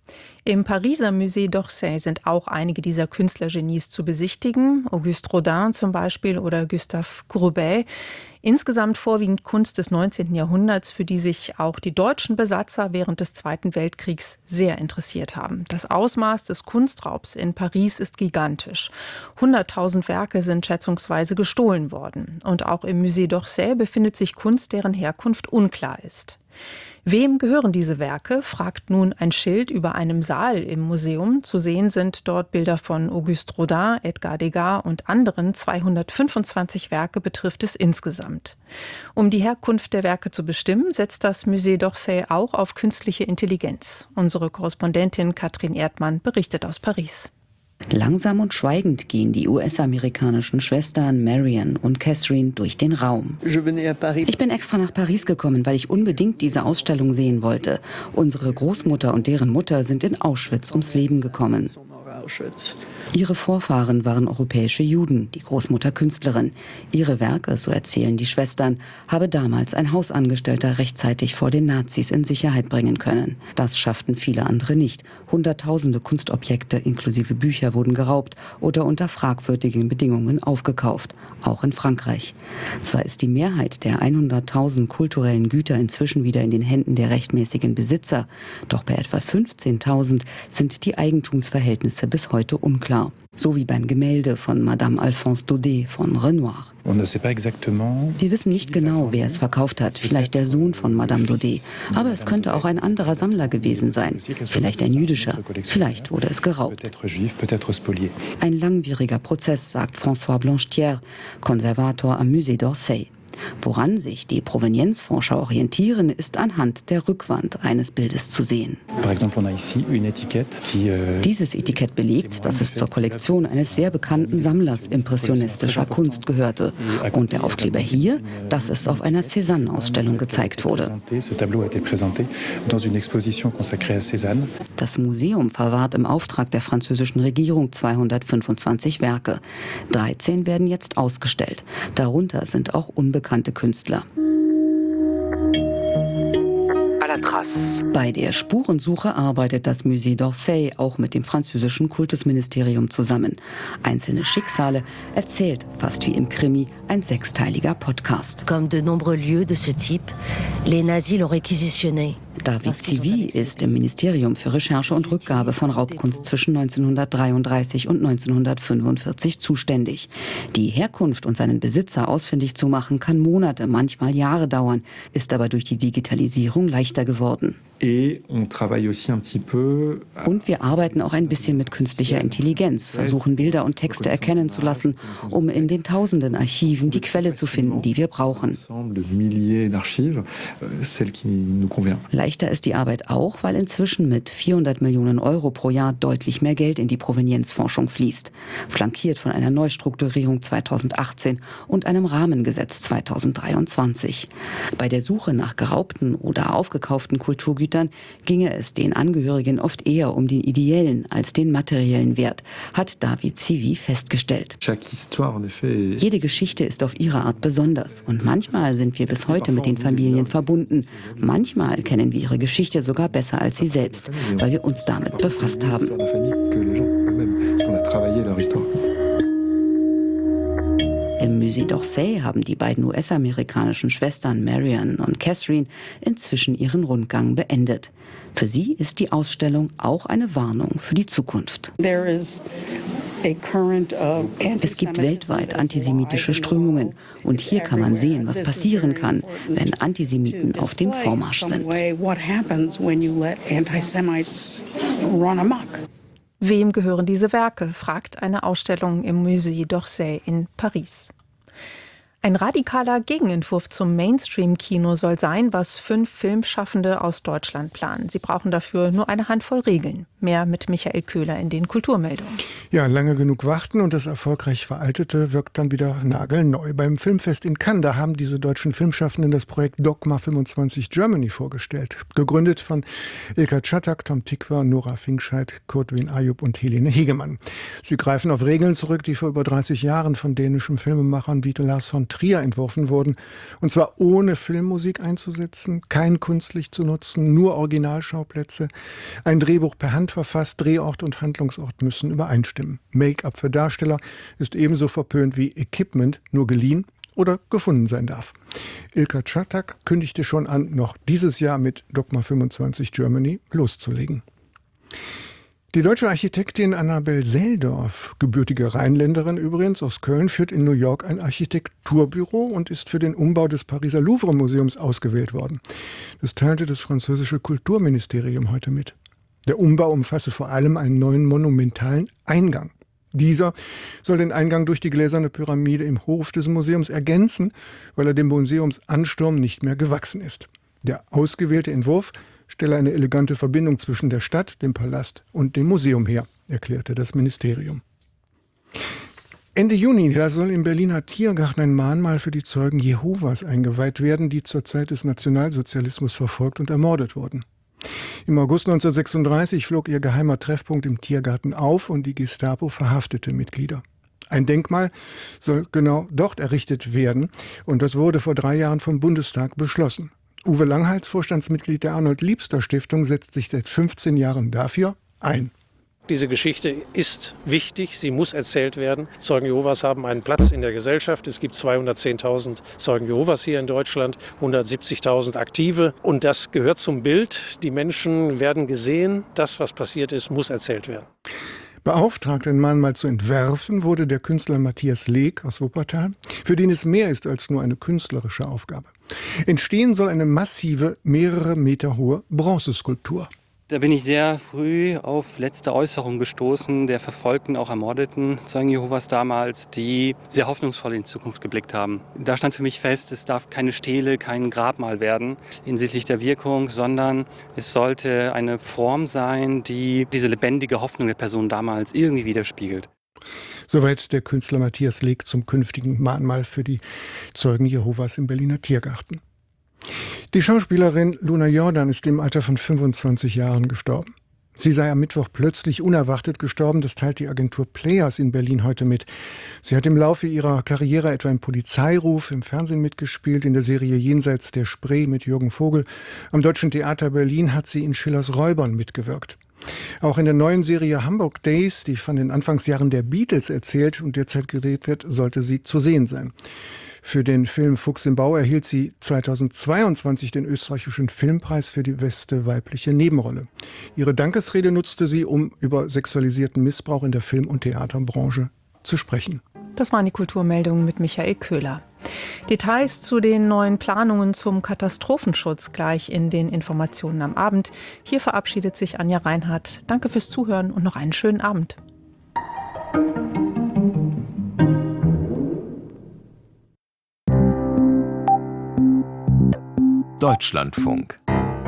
Im Pariser Musée d'Orsay sind auch einige dieser Künstlergenies zu besichtigen. Auguste Rodin zum Beispiel oder Gustave Courbet. Insgesamt vorwiegend Kunst des neunzehnten Jahrhunderts, für die sich auch die deutschen Besatzer während des Zweiten Weltkriegs sehr interessiert haben. Das Ausmaß des Kunstraubs in Paris ist gigantisch. hunderttausend Werke sind schätzungsweise gestohlen worden. Und auch im Musée d'Orsay befindet sich Kunst, deren Herkunft unklar ist. Wem gehören diese Werke, fragt nun ein Schild über einem Saal im Museum. Zu sehen sind dort Bilder von Auguste Rodin, Edgar Degas und anderen. zweihundertfünfundzwanzig Werke betrifft es insgesamt. Um die Herkunft der Werke zu bestimmen, setzt das Musée d'Orsay auch auf künstliche Intelligenz. Unsere Korrespondentin Katrin Erdmann berichtet aus Paris. Langsam und schweigend gehen die U S-amerikanischen Schwestern Marian und Catherine durch den Raum. Ich bin extra nach Paris gekommen, weil ich unbedingt diese Ausstellung sehen wollte. Unsere Großmutter und deren Mutter sind in Auschwitz ums Leben gekommen. Ihre Vorfahren waren europäische Juden, die Großmutter Künstlerin. Ihre Werke, so erzählen die Schwestern, habe damals ein Hausangestellter rechtzeitig vor den Nazis in Sicherheit bringen können. Das schafften viele andere nicht. Hunderttausende Kunstobjekte inklusive Bücher wurden geraubt oder unter fragwürdigen Bedingungen aufgekauft, auch in Frankreich. Zwar ist die Mehrheit der hunderttausend kulturellen Güter inzwischen wieder in den Händen der rechtmäßigen Besitzer, doch bei etwa fünfzehntausend sind die Eigentumsverhältnisse bis heute unklar. So wie beim Gemälde von Madame Alphonse Daudet von Renoir. Wir wissen nicht genau, wer es verkauft hat. Vielleicht der Sohn von Madame Daudet. Aber es könnte auch ein anderer Sammler gewesen sein. Vielleicht ein jüdischer. Vielleicht wurde es geraubt. Ein langwieriger Prozess, sagt François Blanchetière, Konservator am Musée d'Orsay. Woran sich die Provenienzforscher orientieren, ist anhand der Rückwand eines Bildes zu sehen. Dieses Etikett belegt, dass es zur Kollektion eines sehr bekannten Sammlers impressionistischer Kunst gehörte. Und der Aufkleber hier, dass es auf einer Cézanne-Ausstellung gezeigt wurde. Das Museum verwahrt im Auftrag der französischen Regierung zweihundertfünfundzwanzig Werke. dreizehn werden jetzt ausgestellt. Darunter sind auch unbekannte Künstler. Bei der Spurensuche arbeitet das Musée d'Orsay auch mit dem französischen Kultusministerium zusammen. Einzelne Schicksale erzählt, fast wie im Krimi, ein sechsteiliger Podcast. Comme de nombreux lieux de ce type, les nazis l'ont réquisitionné. David Zivy ist im Ministerium für Recherche und Rückgabe von Raubkunst zwischen neunzehnhundertdreiunddreißig und neunzehnhundertfünfundvierzig zuständig. Die Herkunft und seinen Besitzer ausfindig zu machen, kann Monate, manchmal Jahre dauern, ist aber durch die Digitalisierung leichter geworden. Und wir arbeiten auch ein bisschen mit künstlicher Intelligenz, versuchen Bilder und Texte erkennen zu lassen, um in den tausenden Archiven die Quelle zu finden, die wir brauchen. Leichter ist die Arbeit auch, weil inzwischen mit vierhundert Millionen Euro pro Jahr deutlich mehr Geld in die Provenienzforschung fließt, flankiert von einer Neustrukturierung zweitausendachtzehn und einem Rahmengesetz zweitausenddreiundzwanzig. Bei der Suche nach geraubten oder aufgekauften Kulturgütern ginge es den Angehörigen oft eher um den ideellen als den materiellen Wert, hat David Zivi festgestellt. Jede Geschichte ist auf ihre Art besonders und manchmal sind wir bis heute mit den Familien verbunden. Manchmal kennen wir ihre Geschichte sogar besser als sie selbst, weil wir uns damit befasst haben. Im Musée d'Orsay haben die beiden U S-amerikanischen Schwestern Marian und Catherine inzwischen ihren Rundgang beendet. Für sie ist die Ausstellung auch eine Warnung für die Zukunft. Es gibt weltweit antisemitische Strömungen und hier kann man sehen, was passieren kann, wenn Antisemiten auf dem Vormarsch sind. Wem gehören diese Werke, fragt eine Ausstellung im Musée d'Orsay in Paris. Ein radikaler Gegenentwurf zum Mainstream-Kino soll sein, was fünf Filmschaffende aus Deutschland planen. Sie brauchen dafür nur eine Handvoll Regeln. Mehr mit Michael Köhler in den Kulturmeldungen. Ja, lange genug warten und das erfolgreich Veraltete wirkt dann wieder nagelneu. Beim Filmfest in Cannes, da haben diese deutschen Filmschaffenden das Projekt Dogma fünfundzwanzig Germany vorgestellt. Gegründet von Ilka Czatak, Tom Tykwer, Nora Finkscheid, Kurtwin Ayub und Helene Hegemann. Sie greifen auf Regeln zurück, die vor über dreißig Jahren von dänischen Filmemachern wie Lars von Trier entworfen wurden. Und zwar ohne Filmmusik einzusetzen, kein Kunstlicht zu nutzen, nur Originalschauplätze. Ein Drehbuch per Hand verfasst, Drehort und Handlungsort müssen übereinstimmen. Make-up für Darsteller ist ebenso verpönt wie Equipment, nur geliehen oder gefunden sein darf. Ilka Czatak kündigte schon an, noch dieses Jahr mit Dogma fünfundzwanzig Germany loszulegen. Die deutsche Architektin Annabel Seldorf, gebürtige Rheinländerin übrigens aus Köln, führt in New York ein Architekturbüro und ist für den Umbau des Pariser Louvre-Museums ausgewählt worden. Das teilte das französische Kulturministerium heute mit. Der Umbau umfasse vor allem einen neuen monumentalen Eingang. Dieser soll den Eingang durch die gläserne Pyramide im Hof des Museums ergänzen, weil er dem Museumsansturm nicht mehr gewachsen ist. Der ausgewählte Entwurf stelle eine elegante Verbindung zwischen der Stadt, dem Palast und dem Museum her, erklärte das Ministerium. Ende Juni, da soll im Berliner Tiergarten ein Mahnmal für die Zeugen Jehovas eingeweiht werden, die zur Zeit des Nationalsozialismus verfolgt und ermordet wurden. Im August neunzehnhundertsechsunddreißig flog ihr geheimer Treffpunkt im Tiergarten auf und die Gestapo verhaftete Mitglieder. Ein Denkmal soll genau dort errichtet werden und das wurde vor drei Jahren vom Bundestag beschlossen. Uwe Langhals, Vorstandsmitglied der Arnold-Liebster-Stiftung, setzt sich seit fünfzehn Jahren dafür ein. Diese Geschichte ist wichtig, sie muss erzählt werden. Zeugen Jehovas haben einen Platz in der Gesellschaft. Es gibt zweihundertzehntausend Zeugen Jehovas hier in Deutschland, hundertsiebzigtausend Aktive. Und das gehört zum Bild. Die Menschen werden gesehen. Das, was passiert ist, muss erzählt werden. Beauftragt, ein Mahnmal zu entwerfen, wurde der Künstler Matthias Leek aus Wuppertal, für den es mehr ist als nur eine künstlerische Aufgabe. Entstehen soll eine massive, mehrere Meter hohe Bronzeskulptur. Da bin ich sehr früh auf letzte Äußerungen gestoßen der verfolgten, auch ermordeten Zeugen Jehovas damals, die sehr hoffnungsvoll in die Zukunft geblickt haben. Da stand für mich fest, es darf keine Stele, kein Grabmal werden hinsichtlich der Wirkung, sondern es sollte eine Form sein, die diese lebendige Hoffnung der Person damals irgendwie widerspiegelt. Soweit der Künstler Matthias Leek zum künftigen Mahnmal für die Zeugen Jehovas im Berliner Tiergarten. Die Schauspielerin Luna Jordan ist im Alter von fünfundzwanzig Jahren gestorben. Sie sei am Mittwoch plötzlich unerwartet gestorben, das teilt die Agentur Players in Berlin heute mit. Sie hat im Laufe ihrer Karriere etwa im Polizeiruf, im Fernsehen mitgespielt, in der Serie Jenseits der Spree mit Jürgen Vogel. Am Deutschen Theater Berlin hat sie in Schillers Räubern mitgewirkt. Auch in der neuen Serie Hamburg Days, die von den Anfangsjahren der Beatles erzählt und derzeit gedreht wird, sollte sie zu sehen sein. Für den Film Fuchs im Bau erhielt sie zweitausendzweiundzwanzig den österreichischen Filmpreis für die beste weibliche Nebenrolle. Ihre Dankesrede nutzte sie, um über sexualisierten Missbrauch in der Film- und Theaterbranche zu sprechen. Das waren die Kulturmeldungen mit Michael Köhler. Details zu den neuen Planungen zum Katastrophenschutz gleich in den Informationen am Abend. Hier verabschiedet sich Anja Reinhardt. Danke fürs Zuhören und noch einen schönen Abend. Deutschlandfunk.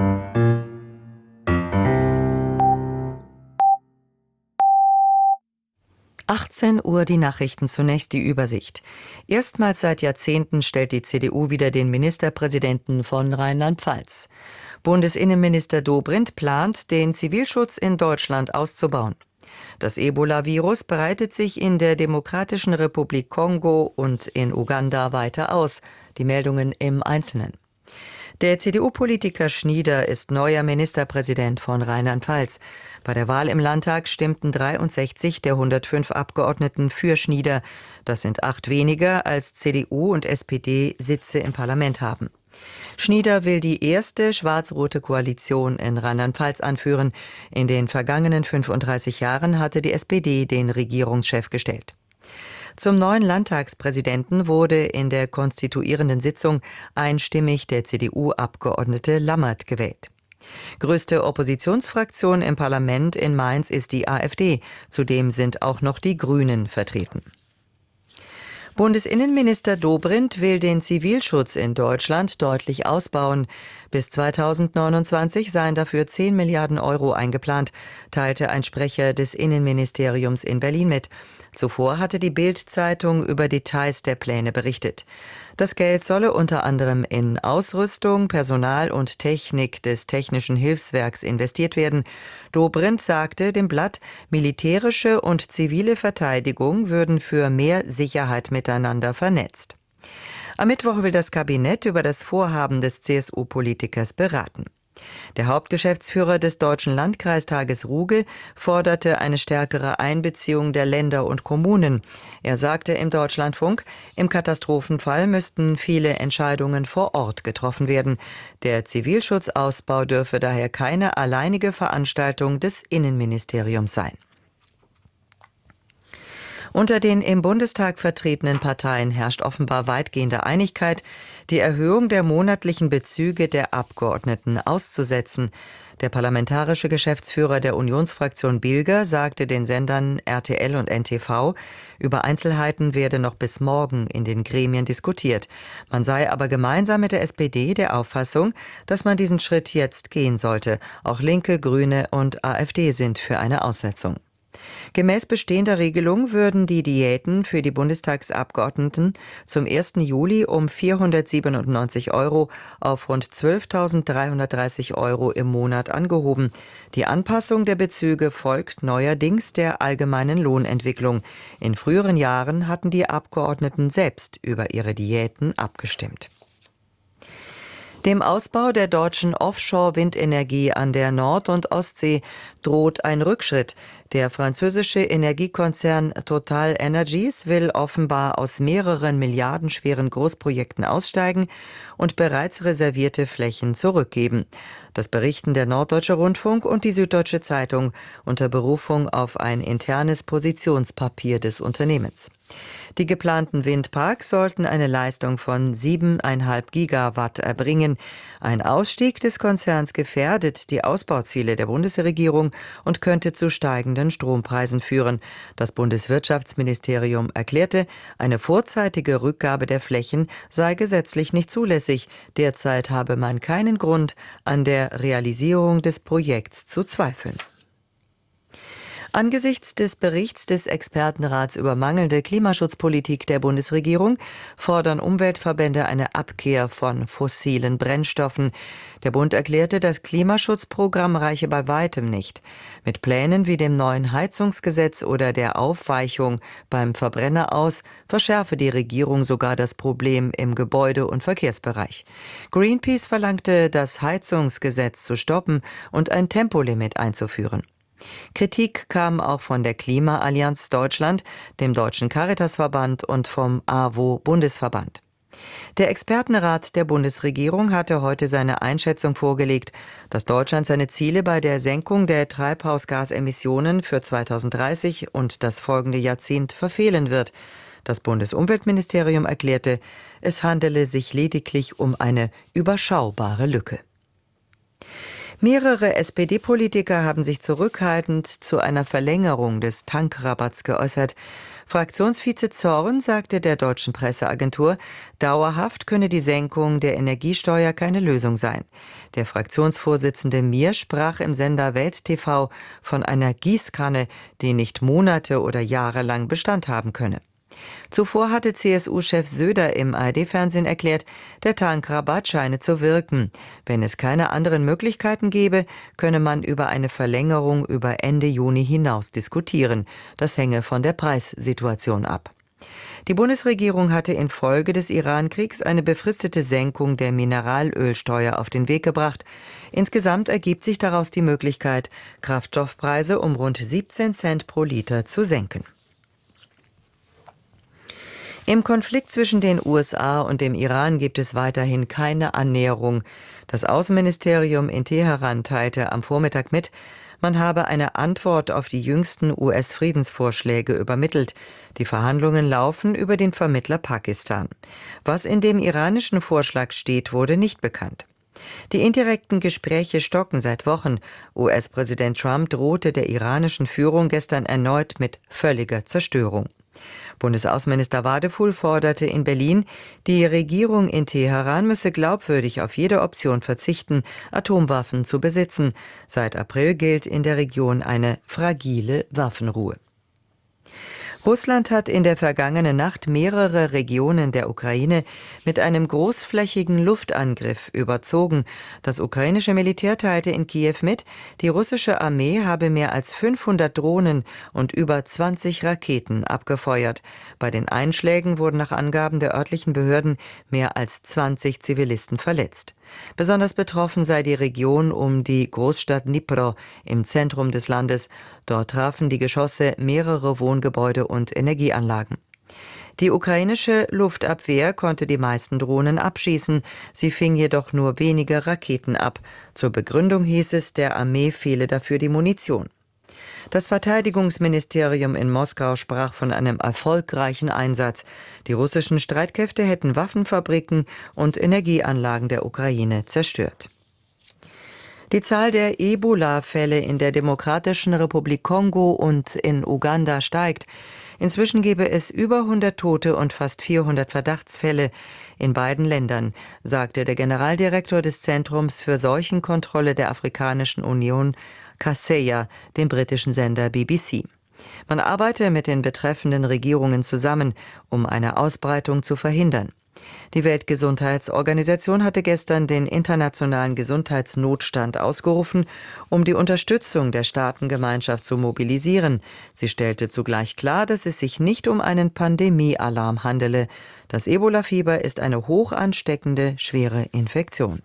achtzehn Uhr die Nachrichten, zunächst die Übersicht. Erstmals seit Jahrzehnten stellt die C D U wieder den Ministerpräsidenten von Rheinland-Pfalz. Bundesinnenminister Dobrindt plant, den Zivilschutz in Deutschland auszubauen. Das Ebola-Virus breitet sich in der Demokratischen Republik Kongo und in Uganda weiter aus. Die Meldungen im Einzelnen. Der C D U-Politiker Schnieder ist neuer Ministerpräsident von Rheinland-Pfalz. Bei der Wahl im Landtag stimmten dreiundsechzig der hundertfünf Abgeordneten für Schnieder. Das sind acht weniger, als C D U und S P D Sitze im Parlament haben. Schnieder will die erste schwarz-rote Koalition in Rheinland-Pfalz anführen. In den vergangenen fünfunddreißig Jahren hatte die S P D den Regierungschef gestellt. Zum neuen Landtagspräsidenten wurde in der konstituierenden Sitzung einstimmig der C D U-Abgeordnete Lammert gewählt. Größte Oppositionsfraktion im Parlament in Mainz ist die AfD. Zudem sind auch noch die Grünen vertreten. Bundesinnenminister Dobrindt will den Zivilschutz in Deutschland deutlich ausbauen. Bis zweitausendneunundzwanzig seien dafür zehn Milliarden Euro eingeplant, teilte ein Sprecher des Innenministeriums in Berlin mit. Zuvor hatte die Bild-Zeitung über Details der Pläne berichtet. Das Geld solle unter anderem in Ausrüstung, Personal und Technik des Technischen Hilfswerks investiert werden. Dobrindt sagte dem Blatt, militärische und zivile Verteidigung würden für mehr Sicherheit miteinander vernetzt. Am Mittwoch will das Kabinett über das Vorhaben des C S U-Politikers beraten. Der Hauptgeschäftsführer des Deutschen Landkreistages Ruge forderte eine stärkere Einbeziehung der Länder und Kommunen. Er sagte im Deutschlandfunk, im Katastrophenfall müssten viele Entscheidungen vor Ort getroffen werden. Der Zivilschutzausbau dürfe daher keine alleinige Veranstaltung des Innenministeriums sein. Unter den im Bundestag vertretenen Parteien herrscht offenbar weitgehende Einigkeit, die Erhöhung der monatlichen Bezüge der Abgeordneten auszusetzen. Der parlamentarische Geschäftsführer der Unionsfraktion Bilger sagte den Sendern R T L und N T V, über Einzelheiten werde noch bis morgen in den Gremien diskutiert. Man sei aber gemeinsam mit der S P D der Auffassung, dass man diesen Schritt jetzt gehen sollte. Auch Linke, Grüne und AfD sind für eine Aussetzung. Gemäß bestehender Regelung würden die Diäten für die Bundestagsabgeordneten zum ersten Juli um vierhundertsiebenundneunzig Euro auf rund zwölftausenddreihundertdreißig Euro im Monat angehoben. Die Anpassung der Bezüge folgt neuerdings der allgemeinen Lohnentwicklung. In früheren Jahren hatten die Abgeordneten selbst über ihre Diäten abgestimmt. Dem Ausbau der deutschen Offshore-Windenergie an der Nord- und Ostsee droht ein Rückschritt. Der französische Energiekonzern Total Energies will offenbar aus mehreren milliardenschweren Großprojekten aussteigen und bereits reservierte Flächen zurückgeben. Das berichten der Norddeutsche Rundfunk und die Süddeutsche Zeitung unter Berufung auf ein internes Positionspapier des Unternehmens. Die geplanten Windparks sollten eine Leistung von siebeneinhalb Gigawatt erbringen. Ein Ausstieg des Konzerns gefährdet die Ausbauziele der Bundesregierung und könnte zu steigenden Strompreisen führen. Das Bundeswirtschaftsministerium erklärte, eine vorzeitige Rückgabe der Flächen sei gesetzlich nicht zulässig. Derzeit habe man keinen Grund, an der Realisierung des Projekts zu zweifeln. Angesichts des Berichts des Expertenrats über mangelnde Klimaschutzpolitik der Bundesregierung fordern Umweltverbände eine Abkehr von fossilen Brennstoffen. Der Bund erklärte, das Klimaschutzprogramm reiche bei weitem nicht. Mit Plänen wie dem neuen Heizungsgesetz oder der Aufweichung beim Verbrenner aus verschärfe die Regierung sogar das Problem im Gebäude- und Verkehrsbereich. Greenpeace verlangte, das Heizungsgesetz zu stoppen und ein Tempolimit einzuführen. Kritik kam auch von der Klimaallianz Deutschland, dem Deutschen Caritasverband und vom A W O-Bundesverband. Der Expertenrat der Bundesregierung hatte heute seine Einschätzung vorgelegt, dass Deutschland seine Ziele bei der Senkung der Treibhausgasemissionen für zweitausenddreißig und das folgende Jahrzehnt verfehlen wird. Das Bundesumweltministerium erklärte, es handele sich lediglich um eine überschaubare Lücke. Mehrere S P D-Politiker haben sich zurückhaltend zu einer Verlängerung des Tankrabatts geäußert. Fraktionsvize Zorn sagte der deutschen Presseagentur, dauerhaft könne die Senkung der Energiesteuer keine Lösung sein. Der Fraktionsvorsitzende Mier sprach im Sender Welt T V von einer Gießkanne, die nicht Monate oder Jahre lang Bestand haben könne. Zuvor hatte C S U-Chef Söder im A R D-Fernsehen erklärt, der Tankrabatt scheine zu wirken. Wenn es keine anderen Möglichkeiten gäbe, könne man über eine Verlängerung über Ende Juni hinaus diskutieren. Das hänge von der Preissituation ab. Die Bundesregierung hatte infolge des Iran-Kriegs eine befristete Senkung der Mineralölsteuer auf den Weg gebracht. Insgesamt ergibt sich daraus die Möglichkeit, Kraftstoffpreise um rund siebzehn Cent pro Liter zu senken. Im Konflikt zwischen den U S A und dem Iran gibt es weiterhin keine Annäherung. Das Außenministerium in Teheran teilte am Vormittag mit, man habe eine Antwort auf die jüngsten U S-Friedensvorschläge übermittelt. Die Verhandlungen laufen über den Vermittler Pakistan. Was in dem iranischen Vorschlag steht, wurde nicht bekannt. Die indirekten Gespräche stocken seit Wochen. U S-Präsident Trump drohte der iranischen Führung gestern erneut mit völliger Zerstörung. Bundesaußenminister Wadefuhl forderte in Berlin, die Regierung in Teheran müsse glaubwürdig auf jede Option verzichten, Atomwaffen zu besitzen. Seit April gilt in der Region eine fragile Waffenruhe. Russland hat in der vergangenen Nacht mehrere Regionen der Ukraine mit einem großflächigen Luftangriff überzogen. Das ukrainische Militär teilte in Kiew mit, die russische Armee habe mehr als fünfhundert Drohnen und über zwanzig Raketen abgefeuert. Bei den Einschlägen wurden nach Angaben der örtlichen Behörden mehr als zwanzig Zivilisten verletzt. Besonders betroffen sei die Region um die Großstadt Dnipro im Zentrum des Landes. Dort trafen die Geschosse mehrere Wohngebäude und Energieanlagen. Die ukrainische Luftabwehr konnte die meisten Drohnen abschießen, sie fing jedoch nur wenige Raketen ab. Zur Begründung hieß es, der Armee fehle dafür die Munition. Das Verteidigungsministerium in Moskau sprach von einem erfolgreichen Einsatz. Die russischen Streitkräfte hätten Waffenfabriken und Energieanlagen der Ukraine zerstört. Die Zahl der Ebola-Fälle in der Demokratischen Republik Kongo und in Uganda steigt. Inzwischen gebe es über hundert Tote und fast vierhundert Verdachtsfälle in beiden Ländern, sagte der Generaldirektor des Zentrums für Seuchenkontrolle der Afrikanischen Union, Kaseya, dem britischen Sender B B C. Man arbeite mit den betreffenden Regierungen zusammen, um eine Ausbreitung zu verhindern. Die Weltgesundheitsorganisation hatte gestern den internationalen Gesundheitsnotstand ausgerufen, um die Unterstützung der Staatengemeinschaft zu mobilisieren. Sie stellte zugleich klar, dass es sich nicht um einen Pandemiealarm handele. Das Ebola-Fieber ist eine hoch ansteckende, schwere Infektion.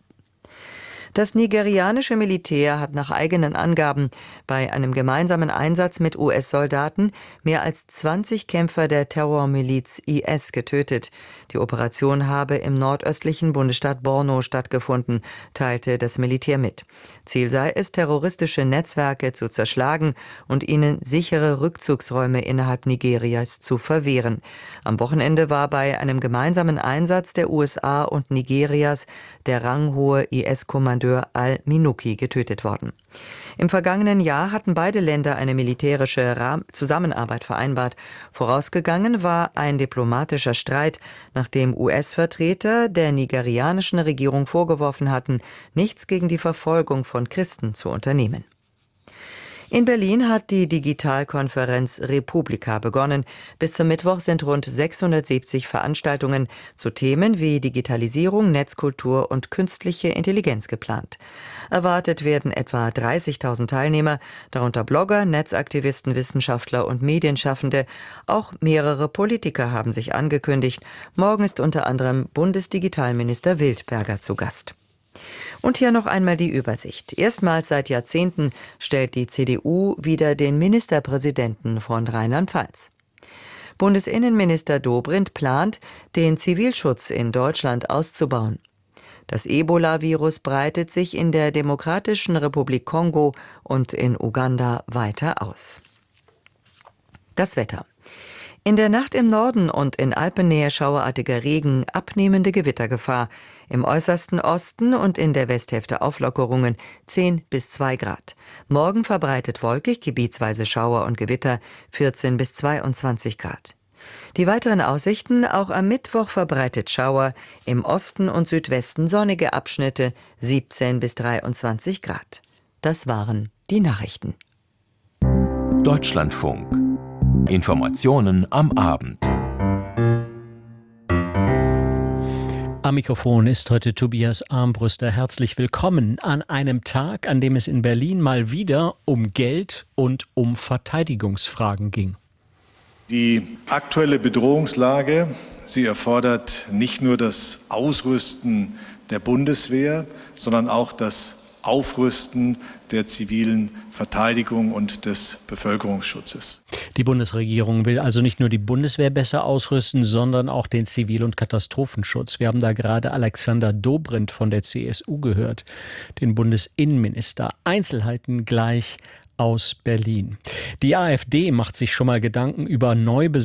Das nigerianische Militär hat nach eigenen Angaben bei einem gemeinsamen Einsatz mit U S-Soldaten mehr als zwanzig Kämpfer der Terrormiliz I S getötet. Die Operation habe im nordöstlichen Bundesstaat Borno stattgefunden, teilte das Militär mit. Ziel sei es, terroristische Netzwerke zu zerschlagen und ihnen sichere Rückzugsräume innerhalb Nigerias zu verwehren. Am Wochenende war bei einem gemeinsamen Einsatz der U S A und Nigerias der ranghohe I S-Kommandeur Al-Minuki getötet worden. Im vergangenen Jahr hatten beide Länder eine militärische Rahm- Zusammenarbeit vereinbart. Vorausgegangen war ein diplomatischer Streit, nachdem U S-Vertreter der nigerianischen Regierung vorgeworfen hatten, nichts gegen die Verfolgung von Christen zu unternehmen. In Berlin hat die Digitalkonferenz Republika begonnen. Bis zum Mittwoch sind rund sechshundertsiebzig Veranstaltungen zu Themen wie Digitalisierung, Netzkultur und künstliche Intelligenz geplant. Erwartet werden etwa dreißigtausend Teilnehmer, darunter Blogger, Netzaktivisten, Wissenschaftler und Medienschaffende. Auch mehrere Politiker haben sich angekündigt. Morgen ist unter anderem Bundesdigitalminister Wildberger zu Gast. Und hier noch einmal die Übersicht. Erstmals seit Jahrzehnten stellt die C D U wieder den Ministerpräsidenten von Rheinland-Pfalz. Bundesinnenminister Dobrindt plant, den Zivilschutz in Deutschland auszubauen. Das Ebola-Virus breitet sich in der Demokratischen Republik Kongo und in Uganda weiter aus. Das Wetter. In der Nacht im Norden und in Alpennähe schauerartiger Regen, abnehmende Gewittergefahr. Im äußersten Osten und in der Westhälfte Auflockerungen zehn bis zwei Grad. Morgen verbreitet wolkig, gebietsweise Schauer und Gewitter vierzehn bis zweiundzwanzig Grad. Die weiteren Aussichten: auch am Mittwoch verbreitet Schauer, im Osten und Südwesten sonnige Abschnitte, siebzehn bis dreiundzwanzig Grad. Das waren die Nachrichten. Deutschlandfunk. Informationen am Abend. Am Mikrofon ist heute Tobias Armbruster. Herzlich willkommen an einem Tag, an dem es in Berlin mal wieder um Geld und um Verteidigungsfragen ging. Die aktuelle Bedrohungslage, sie erfordert nicht nur das Ausrüsten der Bundeswehr, sondern auch das Aufrüsten der zivilen Verteidigung und des Bevölkerungsschutzes. Die Bundesregierung will also nicht nur die Bundeswehr besser ausrüsten, sondern auch den Zivil- und Katastrophenschutz. Wir haben da gerade Alexander Dobrindt von der C S U gehört, den Bundesinnenminister. Einzelheiten gleich aus Berlin. Die AfD macht sich schon mal Gedanken über Neubesetzung